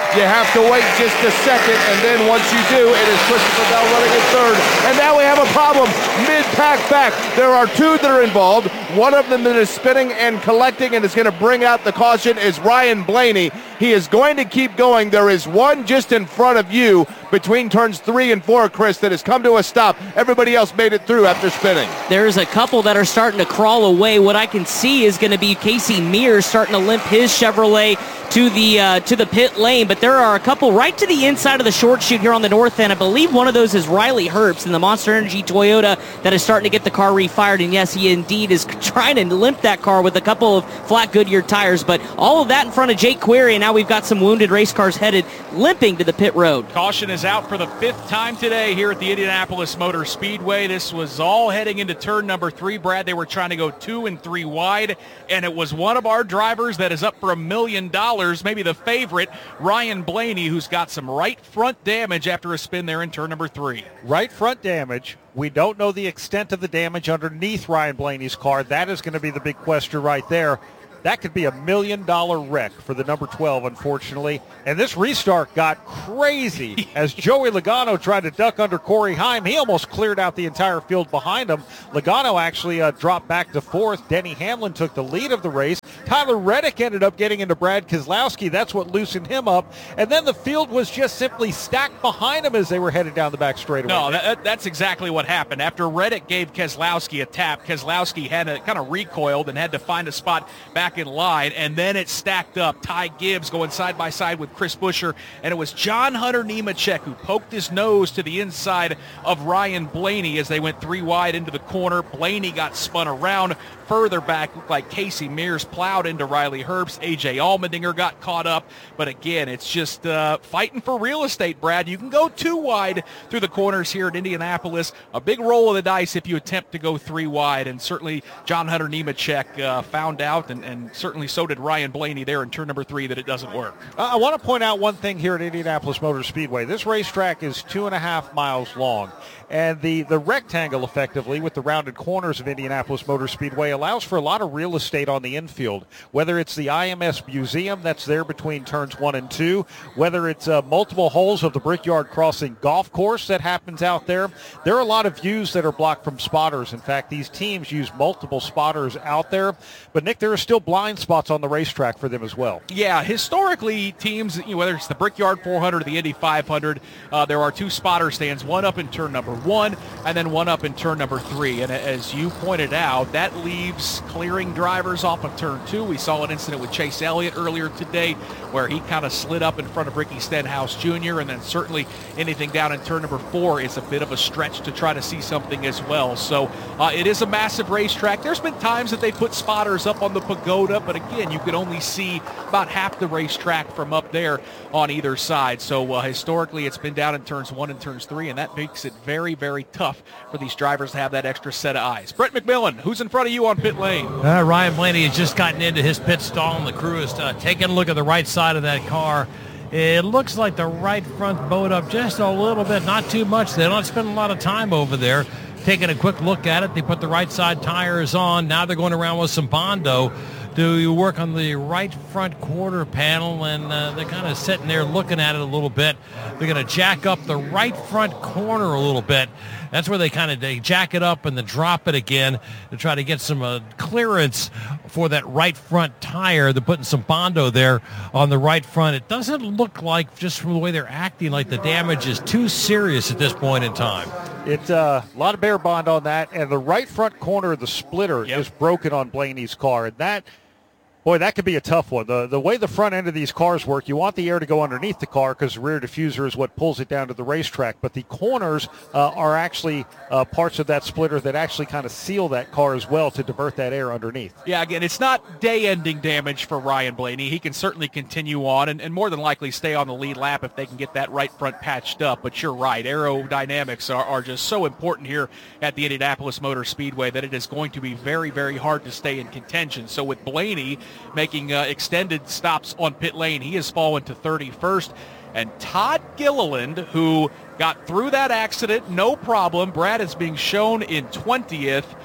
You have to wait just a second, and then once you do, it is Christopher Bell running in third. And now we have a problem. Mid-pack back. There are two that are involved. One of them that is spinning and collecting and is going to bring out the caution is Ryan Blaney. He is going to keep going. There is one just in front of you between turns three and four, Chris, that has come to a stop. Everybody else made it through after spinning. There's a couple that are starting to crawl away. What I can see is going to be Casey Mears starting to limp his Chevrolet to the uh, to the pit lane, but there are a couple right to the inside of the short chute here on the north end. I believe one of those is Riley Herbst in the Monster Energy Toyota that is starting to get the car refired, and yes, he indeed is trying to limp that car with a couple of flat Goodyear tires, but all of that in front of Jake Query, and now we've got some wounded race cars headed limping to the pit road. Caution is out for the fifth time today here at the Indianapolis Motor Speedway. This was all heading into turn number three, Brad. They were trying to go two and three wide, and it was one of our drivers that is up for a million dollars, maybe the favorite, Ryan Blaney, who's got some right front damage after a spin there in turn number three. Right front damage. We don't know the extent of the damage underneath Ryan Blaney's car. That is going to be the big question right there. That could be a million-dollar wreck for the number twelve, unfortunately. And this restart got crazy as Joey Logano tried to duck under Corey Heim. He almost cleared out the entire field behind him. Logano actually uh, dropped back to fourth. Denny Hamlin took the lead of the race. Tyler Reddick ended up getting into Brad Keselowski. That's what loosened him up. And then the field was just simply stacked behind him as they were headed down the back straightaway. No, that, that's exactly what happened. After Reddick gave Keselowski a tap, Keselowski had to kind of recoiled and had to find a spot back in line, and then it stacked up. Ty Gibbs going side by side with Chris Buescher, and it was John Hunter Nemechek who poked his nose to the inside of Ryan Blaney as they went three wide into the corner. Blaney got spun around further back, looked like Casey Mears plowed into Riley Herbst. A J Allmendinger got caught up, but again, it's just uh, fighting for real estate, Brad. You can go two wide through the corners here at Indianapolis. A big roll of the dice if you attempt to go three wide, and certainly John Hunter Nemechek uh, found out, and, and certainly so did Ryan Blaney there in turn number three, that it doesn't work. Uh, I want to point out one thing here at Indianapolis Motor Speedway. This racetrack is two and a half miles long, and the, the rectangle, effectively, with the rounded corners of Indianapolis Motor Speedway allows for a lot of real estate on the infield, whether it's the I M S Museum that's there between turns one and two, whether it's uh, multiple holes of the Brickyard Crossing golf course that happens out there. There are a lot of views that are blocked from spotters. In fact, these teams use multiple spotters out there, but Nick, there are still blind spots on the racetrack for them as well. Yeah, historically, teams, you know, whether it's the Brickyard four hundred or the Indy five hundred, uh, there are two spotter stands, one up in turn number one and then one up in turn number three. And as you pointed out, that leaves clearing drivers off of turn two. We saw an incident with Chase Elliott earlier today where he kind of slid up in front of Ricky Stenhouse Junior, and then certainly anything down in turn number four is a bit of a stretch to try to see something as well. So uh, it is a massive racetrack. There's been times that they put spotters up on the pagoda, but again, you could only see about half the racetrack from up there on either side. So uh, historically, it's been down in turns one and turns three, and that makes it very, very tough for these drivers to have that extra set of eyes. Brett McMillan, who's in front of you on pit lane? Uh, Ryan Blaney has just gotten into his pit stall, and the crew is uh, taking a look at the right side of that car. It looks like the right front bowed up just a little bit, not too much. They don't spend a lot of time over there. Taking a quick look at it, they put the right side tires on. Now they're going around with some Bondo to work on the right front quarter panel, and uh, they're kind of sitting there looking at it a little bit. They're going to jack up the right front corner a little bit. That's where they kind of they jack it up and then drop it again to try to get some uh, clearance for that right front tire. They're putting some Bondo there on the right front. It doesn't look like, just from the way they're acting, like the damage is too serious at this point in time. It's uh, a lot of bare bond on that, and the right front corner of the splitter yep. is broken on Blaney's car, and that Boy, that could be a tough one. The the way the front end of these cars work, you want the air to go underneath the car because the rear diffuser is what pulls it down to the racetrack. But the corners uh, are actually uh, parts of that splitter that actually kind of seal that car as well to divert that air underneath. Yeah, again, it's not day-ending damage for Ryan Blaney. He can certainly continue on and, and more than likely stay on the lead lap if they can get that right front patched up. But you're right, aerodynamics are, are just so important here at the Indianapolis Motor Speedway that it is going to be very, very hard to stay in contention. So with Blaney making uh, extended stops on pit lane, he has fallen to thirty-first. And Todd Gilliland, who got through that accident, no problem. Brad is being shown in twentieth.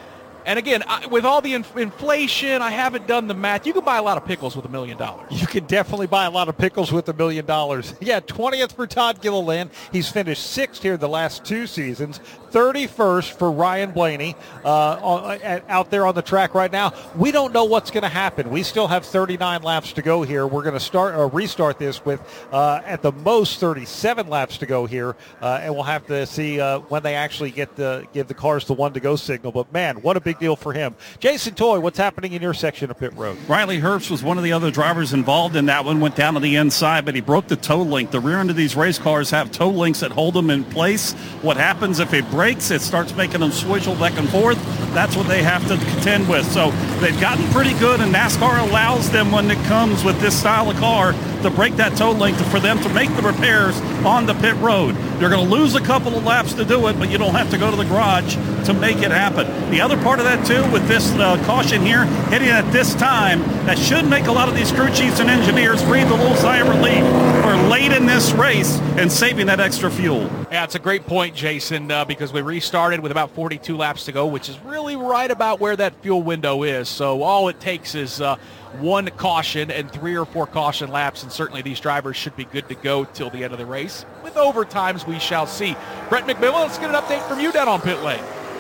And again, I, with all the in- inflation, I haven't done the math. You can buy a lot of pickles with a million dollars. You can definitely buy a lot of pickles with a million dollars. Yeah, twentieth for Todd Gilliland. He's finished sixth here the last two seasons. thirty-first for Ryan Blaney uh, out there on the track right now. We don't know what's going to happen. We still have thirty-nine laps to go here. We're going to start or restart this with uh, at the most thirty-seven laps to go here, uh, and we'll have to see uh, when they actually get the give the cars the one to go signal. But man, what a big deal for him. Jason Toy, what's happening in your section of pit road? Riley Herbst was one of the other drivers involved in that one, went down to the inside, but he broke the toe link. The rear end of these race cars have toe links that hold them in place. What happens if it breaks? It starts making them swivel back and forth. That's what they have to contend with. So they've gotten pretty good, and NASCAR allows them, when it comes with this style of car, to break that toe link for them to make the repairs on the pit road. You're going to lose a couple of laps to do it, but you don't have to go to the garage to make it happen. The other part of that, too, with this uh, caution here, hitting at this time, that should make a lot of these crew chiefs and engineers breathe a little sigh of relief for late in this race and saving that extra fuel. Yeah, it's a great point, Jason, uh, because we restarted with about forty-two laps to go, which is really right about where that fuel window is. So all it takes is uh, one caution and three or four caution laps, and certainly these drivers should be good to go till the end of the race. With overtimes, we shall see. Brett McMillan, let's get an update from you down on pit lane.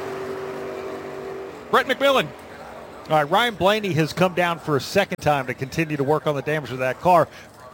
Brett McMillan. All right, Ryan Blaney has come down for a second time to continue to work on the damage of that car.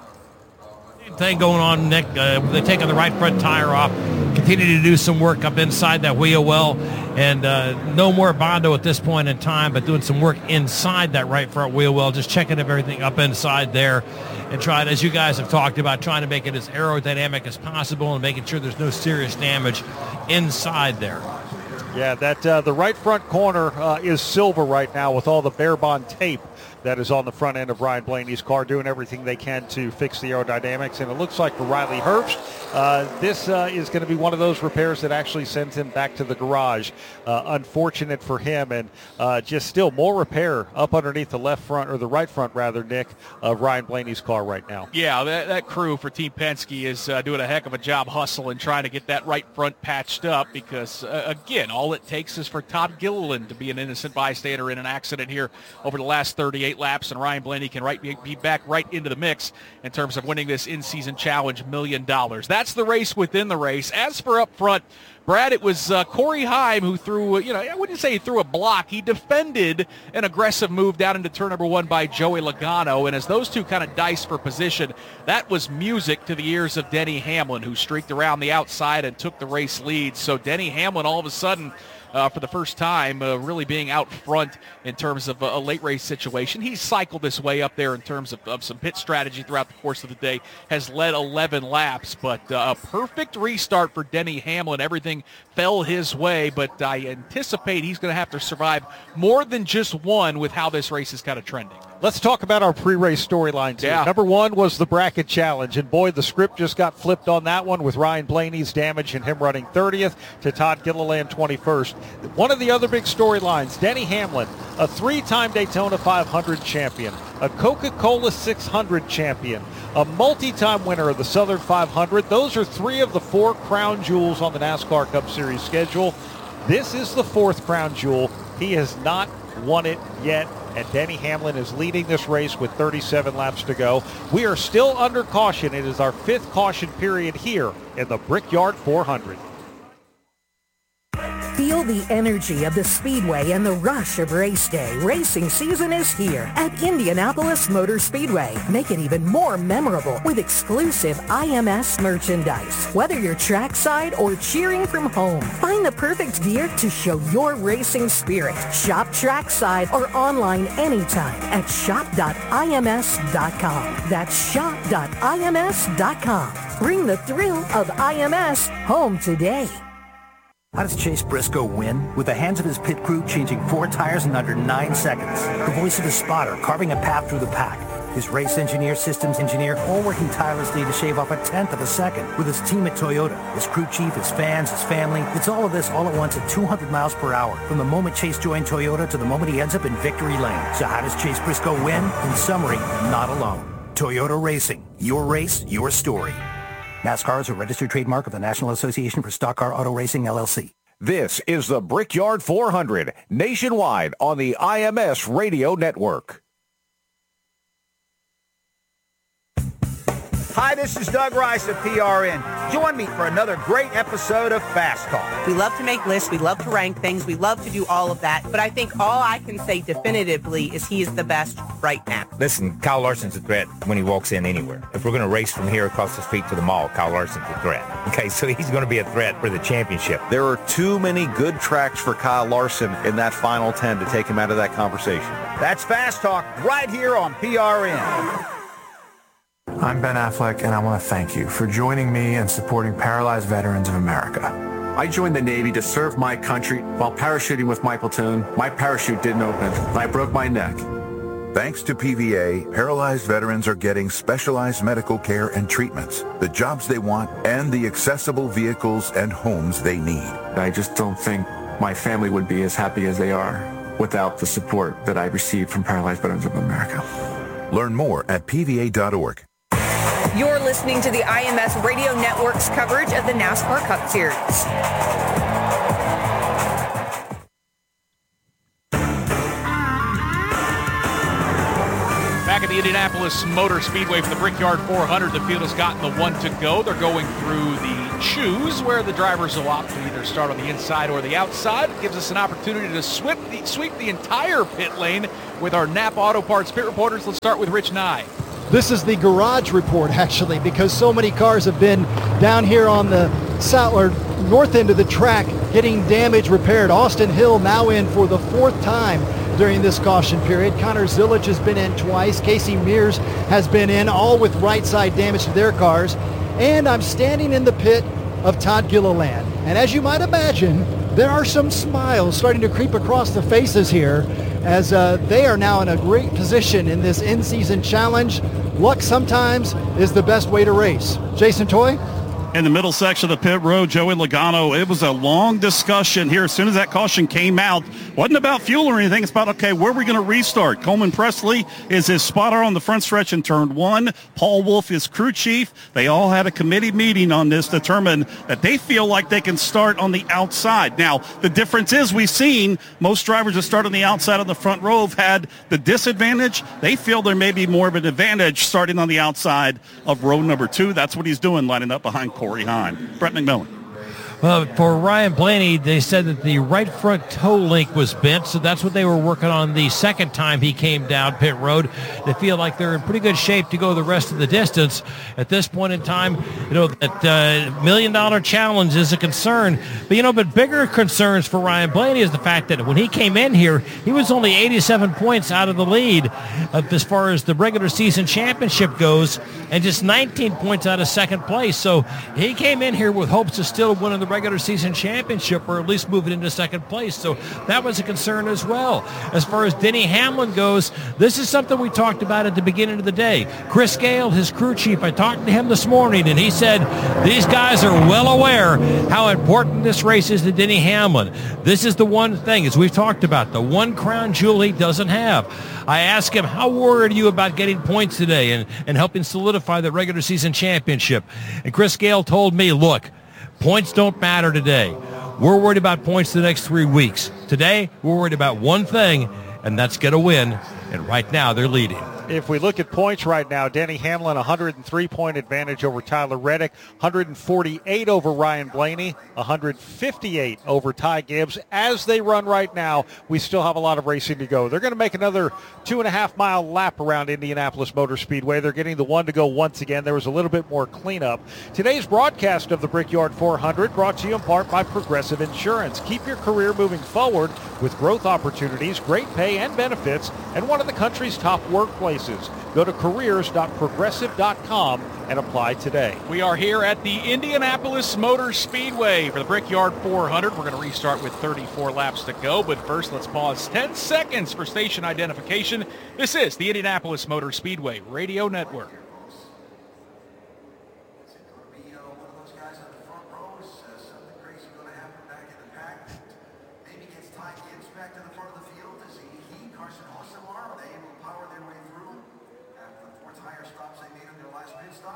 Thing going on, Nick. Uh, they're taking the right front tire off, continue to do some work up inside that wheel well, and uh, no more Bondo at this point in time, but doing some work inside that right front wheel well, just checking everything up inside there, and trying, as you guys have talked about, trying to make it as aerodynamic as possible and making sure there's no serious damage inside there. Yeah, that uh, the right front corner uh, is silver right now with all the Bear Bond tape that is on the front end of Ryan Blaney's car, doing everything they can to fix the aerodynamics. And it looks like for Riley Herbst, uh, this uh, is going to be one of those repairs that actually sends him back to the garage. Uh, unfortunate for him, and uh, just still more repair up underneath the left front, or the right front rather, Nick, of Ryan Blaney's car right now. Yeah, that, that crew for Team Penske is uh, doing a heck of a job hustling, trying to get that right front patched up, because, uh, again, all it takes is for Todd Gilliland to be an innocent bystander in an accident here over the last thirty-eight laps, and Ryan Blaney can right, be back right into the mix in terms of winning this in-season challenge million dollars. That's the race within the race. As for up front, Brad, it was uh, Corey Heim who threw, you know, I wouldn't say he threw a block. He defended an aggressive move down into turn number one by Joey Logano, and as those two kind of diced for position, that was music to the ears of Denny Hamlin, who streaked around the outside and took the race lead. So Denny Hamlin all of a sudden, Uh, for the first time, uh, really being out front in terms of a, a late race situation. He's cycled this way up there in terms of, of some pit strategy throughout the course of the day, has led eleven laps, but uh, a perfect restart for Denny Hamlin. Everything fell his way, but I anticipate he's going to have to survive more than just one with how this race is kind of trending. Let's talk about our pre-race storyline, too. Yeah. Number one was the bracket challenge, and boy, the script just got flipped on that one with Ryan Blaney's damage and him running thirtieth to Todd Gilliland twenty-first. One of the other big storylines, Denny Hamlin, a three-time Daytona five hundred champion, a Coca-Cola six hundred champion, a multi-time winner of the Southern five hundred. Those are three of the four crown jewels on the NASCAR Cup Series schedule. This is the fourth crown jewel. He has not won it yet, and Denny Hamlin is leading this race with thirty-seven laps to go. We are still under caution. It is our fifth caution period here in the Brickyard four hundred. Feel the energy of the Speedway and the rush of race day. Racing season is here at Indianapolis Motor Speedway. Make it even more memorable with exclusive I M S merchandise. Whether you're trackside or cheering from home, find the perfect gear to show your racing spirit. Shop trackside or online anytime at shop dot I M S dot com. That's shop dot I M S dot com. Bring the thrill of I M S home today. How does Chase Briscoe win? With the hands of his pit crew changing four tires in under nine seconds. The voice of his spotter carving a path through the pack. His race engineer, systems engineer, all working tirelessly to shave off a tenth of a second. With his team at Toyota, his crew chief, his fans, his family. It's all of this all at once at two hundred miles per hour. From the moment Chase joined Toyota to the moment he ends up in victory lane. So how does Chase Briscoe win? In summary, not alone. Toyota Racing. Your race, your story. NASCAR is a registered trademark of the National Association for Stock Car Auto Racing, L L C. This is the Brickyard four hundred, nationwide on the I M S Radio Network. Hi, this is Doug Rice of P R N. Join me for another great episode of Fast Talk. We love to make lists. We love to rank things. We love to do all of that. But I think all I can say definitively is he is the best right now. Listen, Kyle Larson's a threat when he walks in anywhere. If we're going to race from here across the street to the mall, Kyle Larson's a threat. Okay, so he's going to be a threat for the championship. There are too many good tracks for Kyle Larson in that final ten to take him out of that conversation. That's Fast Talk right here on P R N. I'm Ben Affleck, and I want to thank you for joining me and supporting Paralyzed Veterans of America. I joined the Navy to serve my country. While parachuting with my platoon, my parachute didn't open, and I broke my neck. Thanks to P V A, paralyzed veterans are getting specialized medical care and treatments, the jobs they want, and the accessible vehicles and homes they need. I just don't think my family would be as happy as they are without the support that I received from Paralyzed Veterans of America. Learn more at P V A dot org. You're listening to the I M S Radio Network's coverage of the NASCAR Cup Series. Back at the Indianapolis Motor Speedway for the Brickyard four hundred, the field has gotten the one to go. They're going through the choose where the drivers will opt to either start on the inside or the outside. It gives us an opportunity to sweep the, sweep the entire pit lane with our Napa Auto Parts pit reporters. Let's start with Rich Nye. This is the garage report, actually, because so many cars have been down here on the south or north end of the track getting damage repaired. Austin Hill now in for the fourth time during this caution period. Connor Zillich has been in twice. Casey Mears has been in, all with right side damage to their cars. And I'm standing in the pit of Todd Gilliland. And as you might imagine, there are some smiles starting to creep across the faces here as uh, they are now in a great position in this in-season challenge. Luck sometimes is the best way to race. Jason Toy? In the middle section of the pit road, Joey Logano, it was a long discussion here as soon as that caution came out. Wasn't about fuel or anything. It's about, okay, where are we going to restart? Coleman Presley is his spotter on the front stretch in turn one. Paul Wolf is crew chief. They all had a committee meeting on this, determined that they feel like they can start on the outside. Now, the difference is we've seen most drivers that start on the outside of the front row have had the disadvantage. They feel there may be more of an advantage starting on the outside of row number two. That's what he's doing, lining up behind Corey Hine. Brett McMillan. Well, for Ryan Blaney, they said that the right front toe link was bent, so that's what they were working on the second time he came down pit road. They feel like they're in pretty good shape to go the rest of the distance. At this point in time, you know, that uh, million-dollar challenge is a concern. But, you know, but bigger concerns for Ryan Blaney is the fact that when he came in here, he was only eighty-seven points out of the lead uh, as far as the regular season championship goes, and just nineteen points out of second place. So he came in here with hopes of still winning the regular season championship, or at least moving into second place. So that was a concern as well. As far as Denny Hamlin goes, this is something we talked about at the beginning of the day. Chris Gale, his crew chief, I talked to him this morning, and he said these guys are well aware how important this race is to Denny Hamlin. This is the one thing, as we've talked about, the one crown jewel he doesn't have. I asked him, how worried are you about getting points today and, and helping solidify the regular season championship? And Chris Gale told me, look, points don't matter today. We're worried about points the next three weeks. Today, we're worried about one thing, and that's get a win. And right now, they're leading. If we look at points right now, Denny Hamlin, one hundred three point advantage over Tyler Reddick, one hundred forty-eight over Ryan Blaney, one hundred fifty-eight over Ty Gibbs. As they run right now, we still have a lot of racing to go. They're going to make another two and a half mile lap around Indianapolis Motor Speedway. They're getting the one to go once again. There was a little bit more cleanup. Today's broadcast of the Brickyard four hundred brought to you in part by Progressive Insurance. Keep your career moving forward with growth opportunities, great pay and benefits, and one of the country's top workplaces. Go to careers dot progressive dot com and apply today. We are here at the Indianapolis Motor Speedway for the Brickyard four hundred. We're going to restart with thirty-four laps to go, but first let's pause ten seconds for station identification. This is the Indianapolis Motor Speedway Radio Network. Tire stops they made on their last pit stop.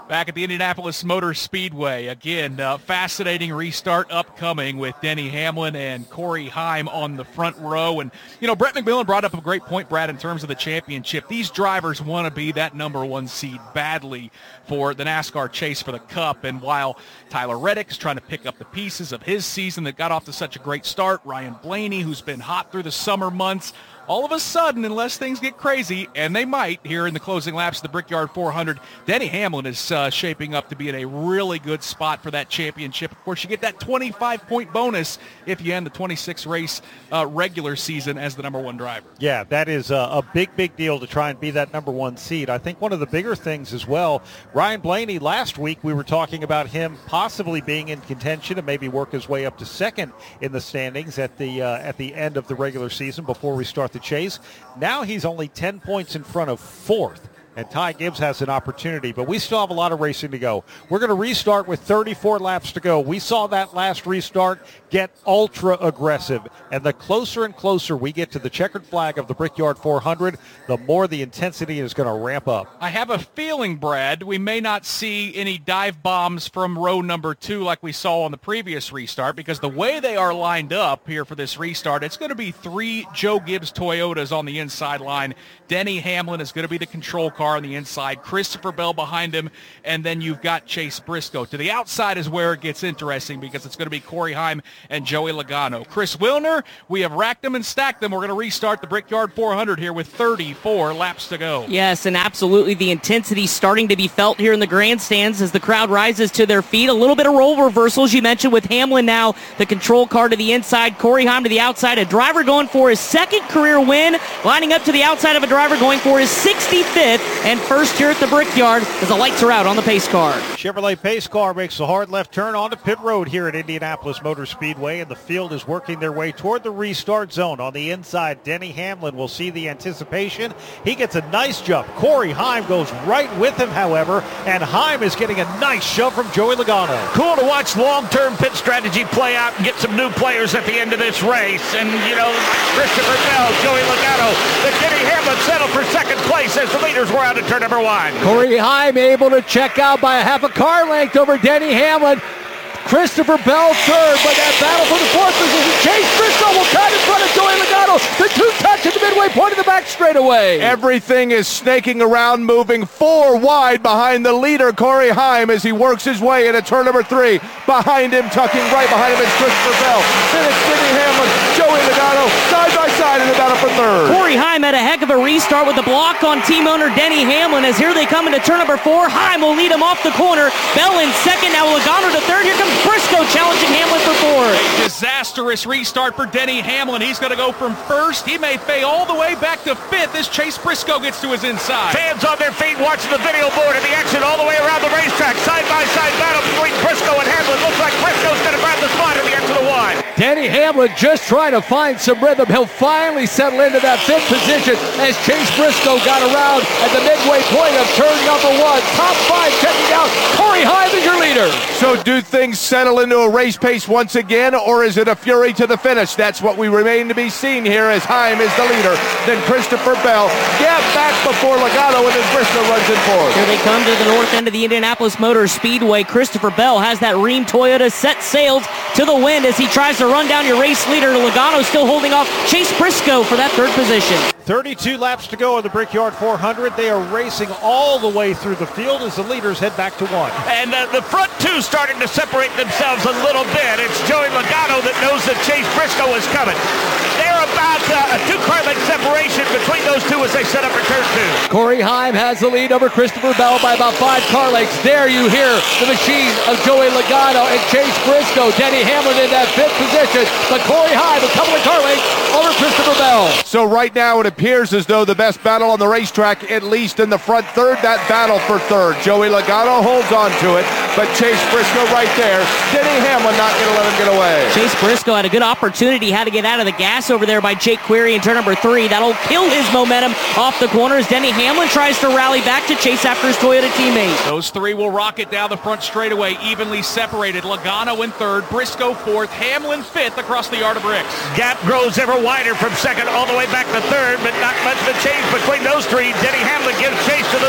Back at the Indianapolis Motor Speedway. Again, uh, fascinating restart upcoming with Denny Hamlin and Corey Heim on the front row. And, you know, Brett McMillan brought up a great point, Brad, in terms of the championship. These drivers want to be that number one seed badly for the NASCAR chase for the Cup. And while Tyler Reddick is trying to pick up the pieces of his season that got off to such a great start, Ryan Blaney, who's been hot through the summer months, all of a sudden, unless things get crazy, and they might here in the closing laps of the Brickyard four hundred, Denny Hamlin is uh, shaping up to be in a really good spot for that championship. Of course, you get that twenty-five point bonus if you end the twenty-six race uh, regular season as the number one driver. Yeah, that is a, a big, big deal to try and be that number one seed. I think one of the bigger things as well, Ryan Blaney, last week we were talking about him possibly being in contention and maybe work his way up to second in the standings at the uh, at the end of the regular season before we start the chase. Now he's only ten points in front of fourth, and Ty Gibbs has an opportunity, but we still have a lot of racing to go. We're going to restart with thirty-four laps to go. We saw that last restart get ultra aggressive, and the closer and closer we get to the checkered flag of the Brickyard four hundred, the more the intensity is going to ramp up. I have a feeling, Brad, we may not see any dive bombs from row number two like we saw on the previous restart, because the way they are lined up here for this restart, it's going to be three Joe Gibbs Toyotas on the inside line. Denny Hamlin is going to be the control car on the inside, Christopher Bell behind him, and then you've got Chase Briscoe. To the outside is where it gets interesting, because it's going to be Corey Heim and Joey Logano. Chris Wilner, we have racked them and stacked them. We're going to restart the Brickyard four hundred here with thirty-four laps to go. Yes, and absolutely the intensity starting to be felt here in the grandstands as the crowd rises to their feet. A little bit of role reversals you mentioned with Hamlin now, the control car to the inside, Corey Heim to the outside, a driver going for his second career win, lining up to the outside of a driver going for his sixty-fifth and first here at the Brickyard as the lights are out on the pace car. Chevrolet pace car makes a hard left turn onto pit road here at Indianapolis Motor Speedway, and the field is working their way toward the restart zone. On the inside, Denny Hamlin will see the anticipation. He gets a nice jump. Corey Heim goes right with him, however, and Heim is getting a nice shove from Joey Logano. Cool to watch long-term pit strategy play out and get some new players at the end of this race. And, you know, Christopher Bell, Joey Logano, the Denny Hamlin settled for second place as the leaders were out at turn number one. Corey Heim able to check out by a half a car length over Denny Hamlin. Christopher Bell third, but that battle for the fourth position. Chase Briscoe will cut in front of Joey Logano. The two touch at the midway point of the back straightaway. Everything is snaking around, moving four wide behind the leader, Corey Heim, as he works his way into turn number three. Behind him, tucking right behind him, is Christopher Bell. Then it's Denny Hamlin, Joey Logano, side by side in the battle for third. Corey Heim had a heck of a restart with the block on team owner Denny Hamlin, as here they come into turn number four. Heim will lead him off the corner. Bell in second, now Logano to third. Here comes Briscoe challenging Hamlin for fourth. A disastrous restart for Denny Hamlin. He's going to go from first. He may fade all the way back to fifth as Chase Briscoe gets to his inside. Fans on their feet watching the video board of the action all the way around the racetrack. Side-by-side battle between Briscoe and Hamlin. Looks like Briscoe's going to grab the spot at the end of the one. Denny Hamlin just trying to find some rhythm. He'll finally settle into that fifth position as Chase Briscoe got around at the midway point of turn number one. Top five checking out. Corey Heim is your leader. So do things settle into a race pace once again, or is it a fury to the finish? That's what we remain to be seen here as Heim is the leader. Then Christopher Bell, gap back before Logano, and then Briscoe runs in fourth. Here they come to the north end of the Indianapolis Motor Speedway. Christopher Bell has that Rheem Toyota set sails to the wind as he tries to run down your race leader. Logano still holding off Chase Briscoe for that third position. thirty-two laps to go in the Brickyard four hundred. They are racing all the way through the field as the leaders head back to one. And uh, the front two starting to separate themselves a little bit. It's Joey Logano that knows that Chase Briscoe is coming. They're about uh, a two-car length separation between those two as they set up for turn two. Corey Heim has the lead over Christopher Bell by about five car lengths. There you hear the machine of Joey Logano and Chase Briscoe. Denny Hamlin in that fifth position, but Corey Heim a couple of car lengths over Christopher Bell. So right now it appears as though the best battle on the racetrack, at least in the front third, that battle for third. Joey Logano holds on to it, but Chase Briscoe right there. Denny Hamlin not going to let him get away. Chase Briscoe had a good opportunity, had to get out of the gas over there by Jake Query in turn number three. That'll kill his momentum off the corners. Denny Hamlin tries to rally back to chase after his Toyota teammate. Those three will rocket down the front straightaway, evenly separated. Logano in third, Briscoe fourth, Hamlin fifth across the yard of bricks. Gap grows ever wider from second all the way back to third, but not much of a change between those three. Denny Hamlin gives chase to those two in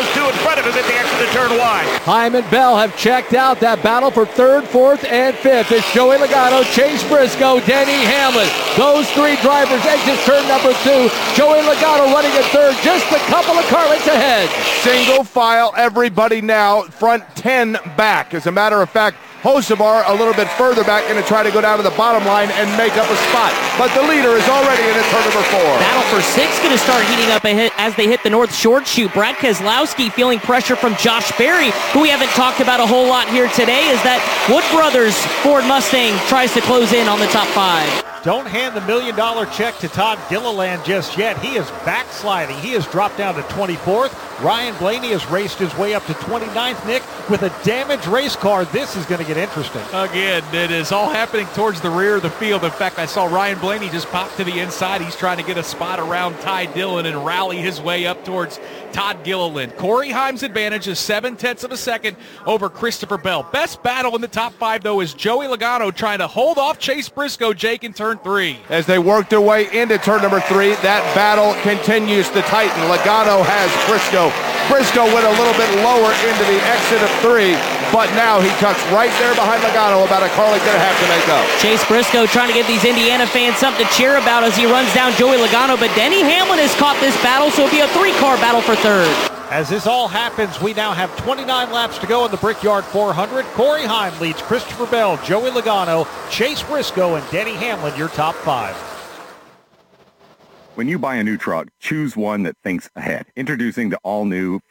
front of him at the exit of turn one. Hyman Bell have checked out. That battle for third, fourth, and fifth. It's Joey Logano, Chase Briscoe, Denny Hamlin. Those three drivers exit turn number two. Joey Logano running at third, just a couple of car lengths ahead. Single file, everybody now, front ten back. As a matter of fact, Hocevar a little bit further back, going to try to go down to the bottom line and make up a spot. But the leader is already in at turn number four. Battle for six going to start heating up ahead as they hit the North Short Chute. Brad Keselowski feeling pressure from Josh Berry, who we haven't talked about a whole lot here today, as that Wood Brothers Ford Mustang tries to close in on the top five. Don't hand the million-dollar check to Todd Gilliland just yet. He is backsliding. He has dropped down to twenty-fourth. Ryan Blaney has raced his way up to twenty-ninth, Nick, with a damaged race car. This is going to get interesting. Again, it is all happening towards the rear of the field. In fact, I saw Ryan Blaney just pop to the inside. He's trying to get a spot around Ty Dillon and rally his way up towards Todd Gilliland. Corey Heim's advantage is seven-tenths of a second over Christopher Bell. Best battle in the top five, though, is Joey Logano trying to hold off Chase Briscoe, Jake, in turn three. As they work their way into turn number three, that battle continues to tighten. Logano has Briscoe. Briscoe went a little bit lower into the exit of three, but now he tucks right there behind Logano, about a car length and a half to make up. Chase Briscoe trying to give these Indiana fans something to cheer about as he runs down Joey Logano, but Denny Hamlin has caught this battle, so it'll be a three-car battle for third. As this all happens, we now have twenty-nine laps to go in the Brickyard four hundred. Corey Heim leads Christopher Bell, Joey Logano, Chase Briscoe, and Denny Hamlin, your top five. When you buy a new truck, choose one that thinks ahead. Introducing the all-new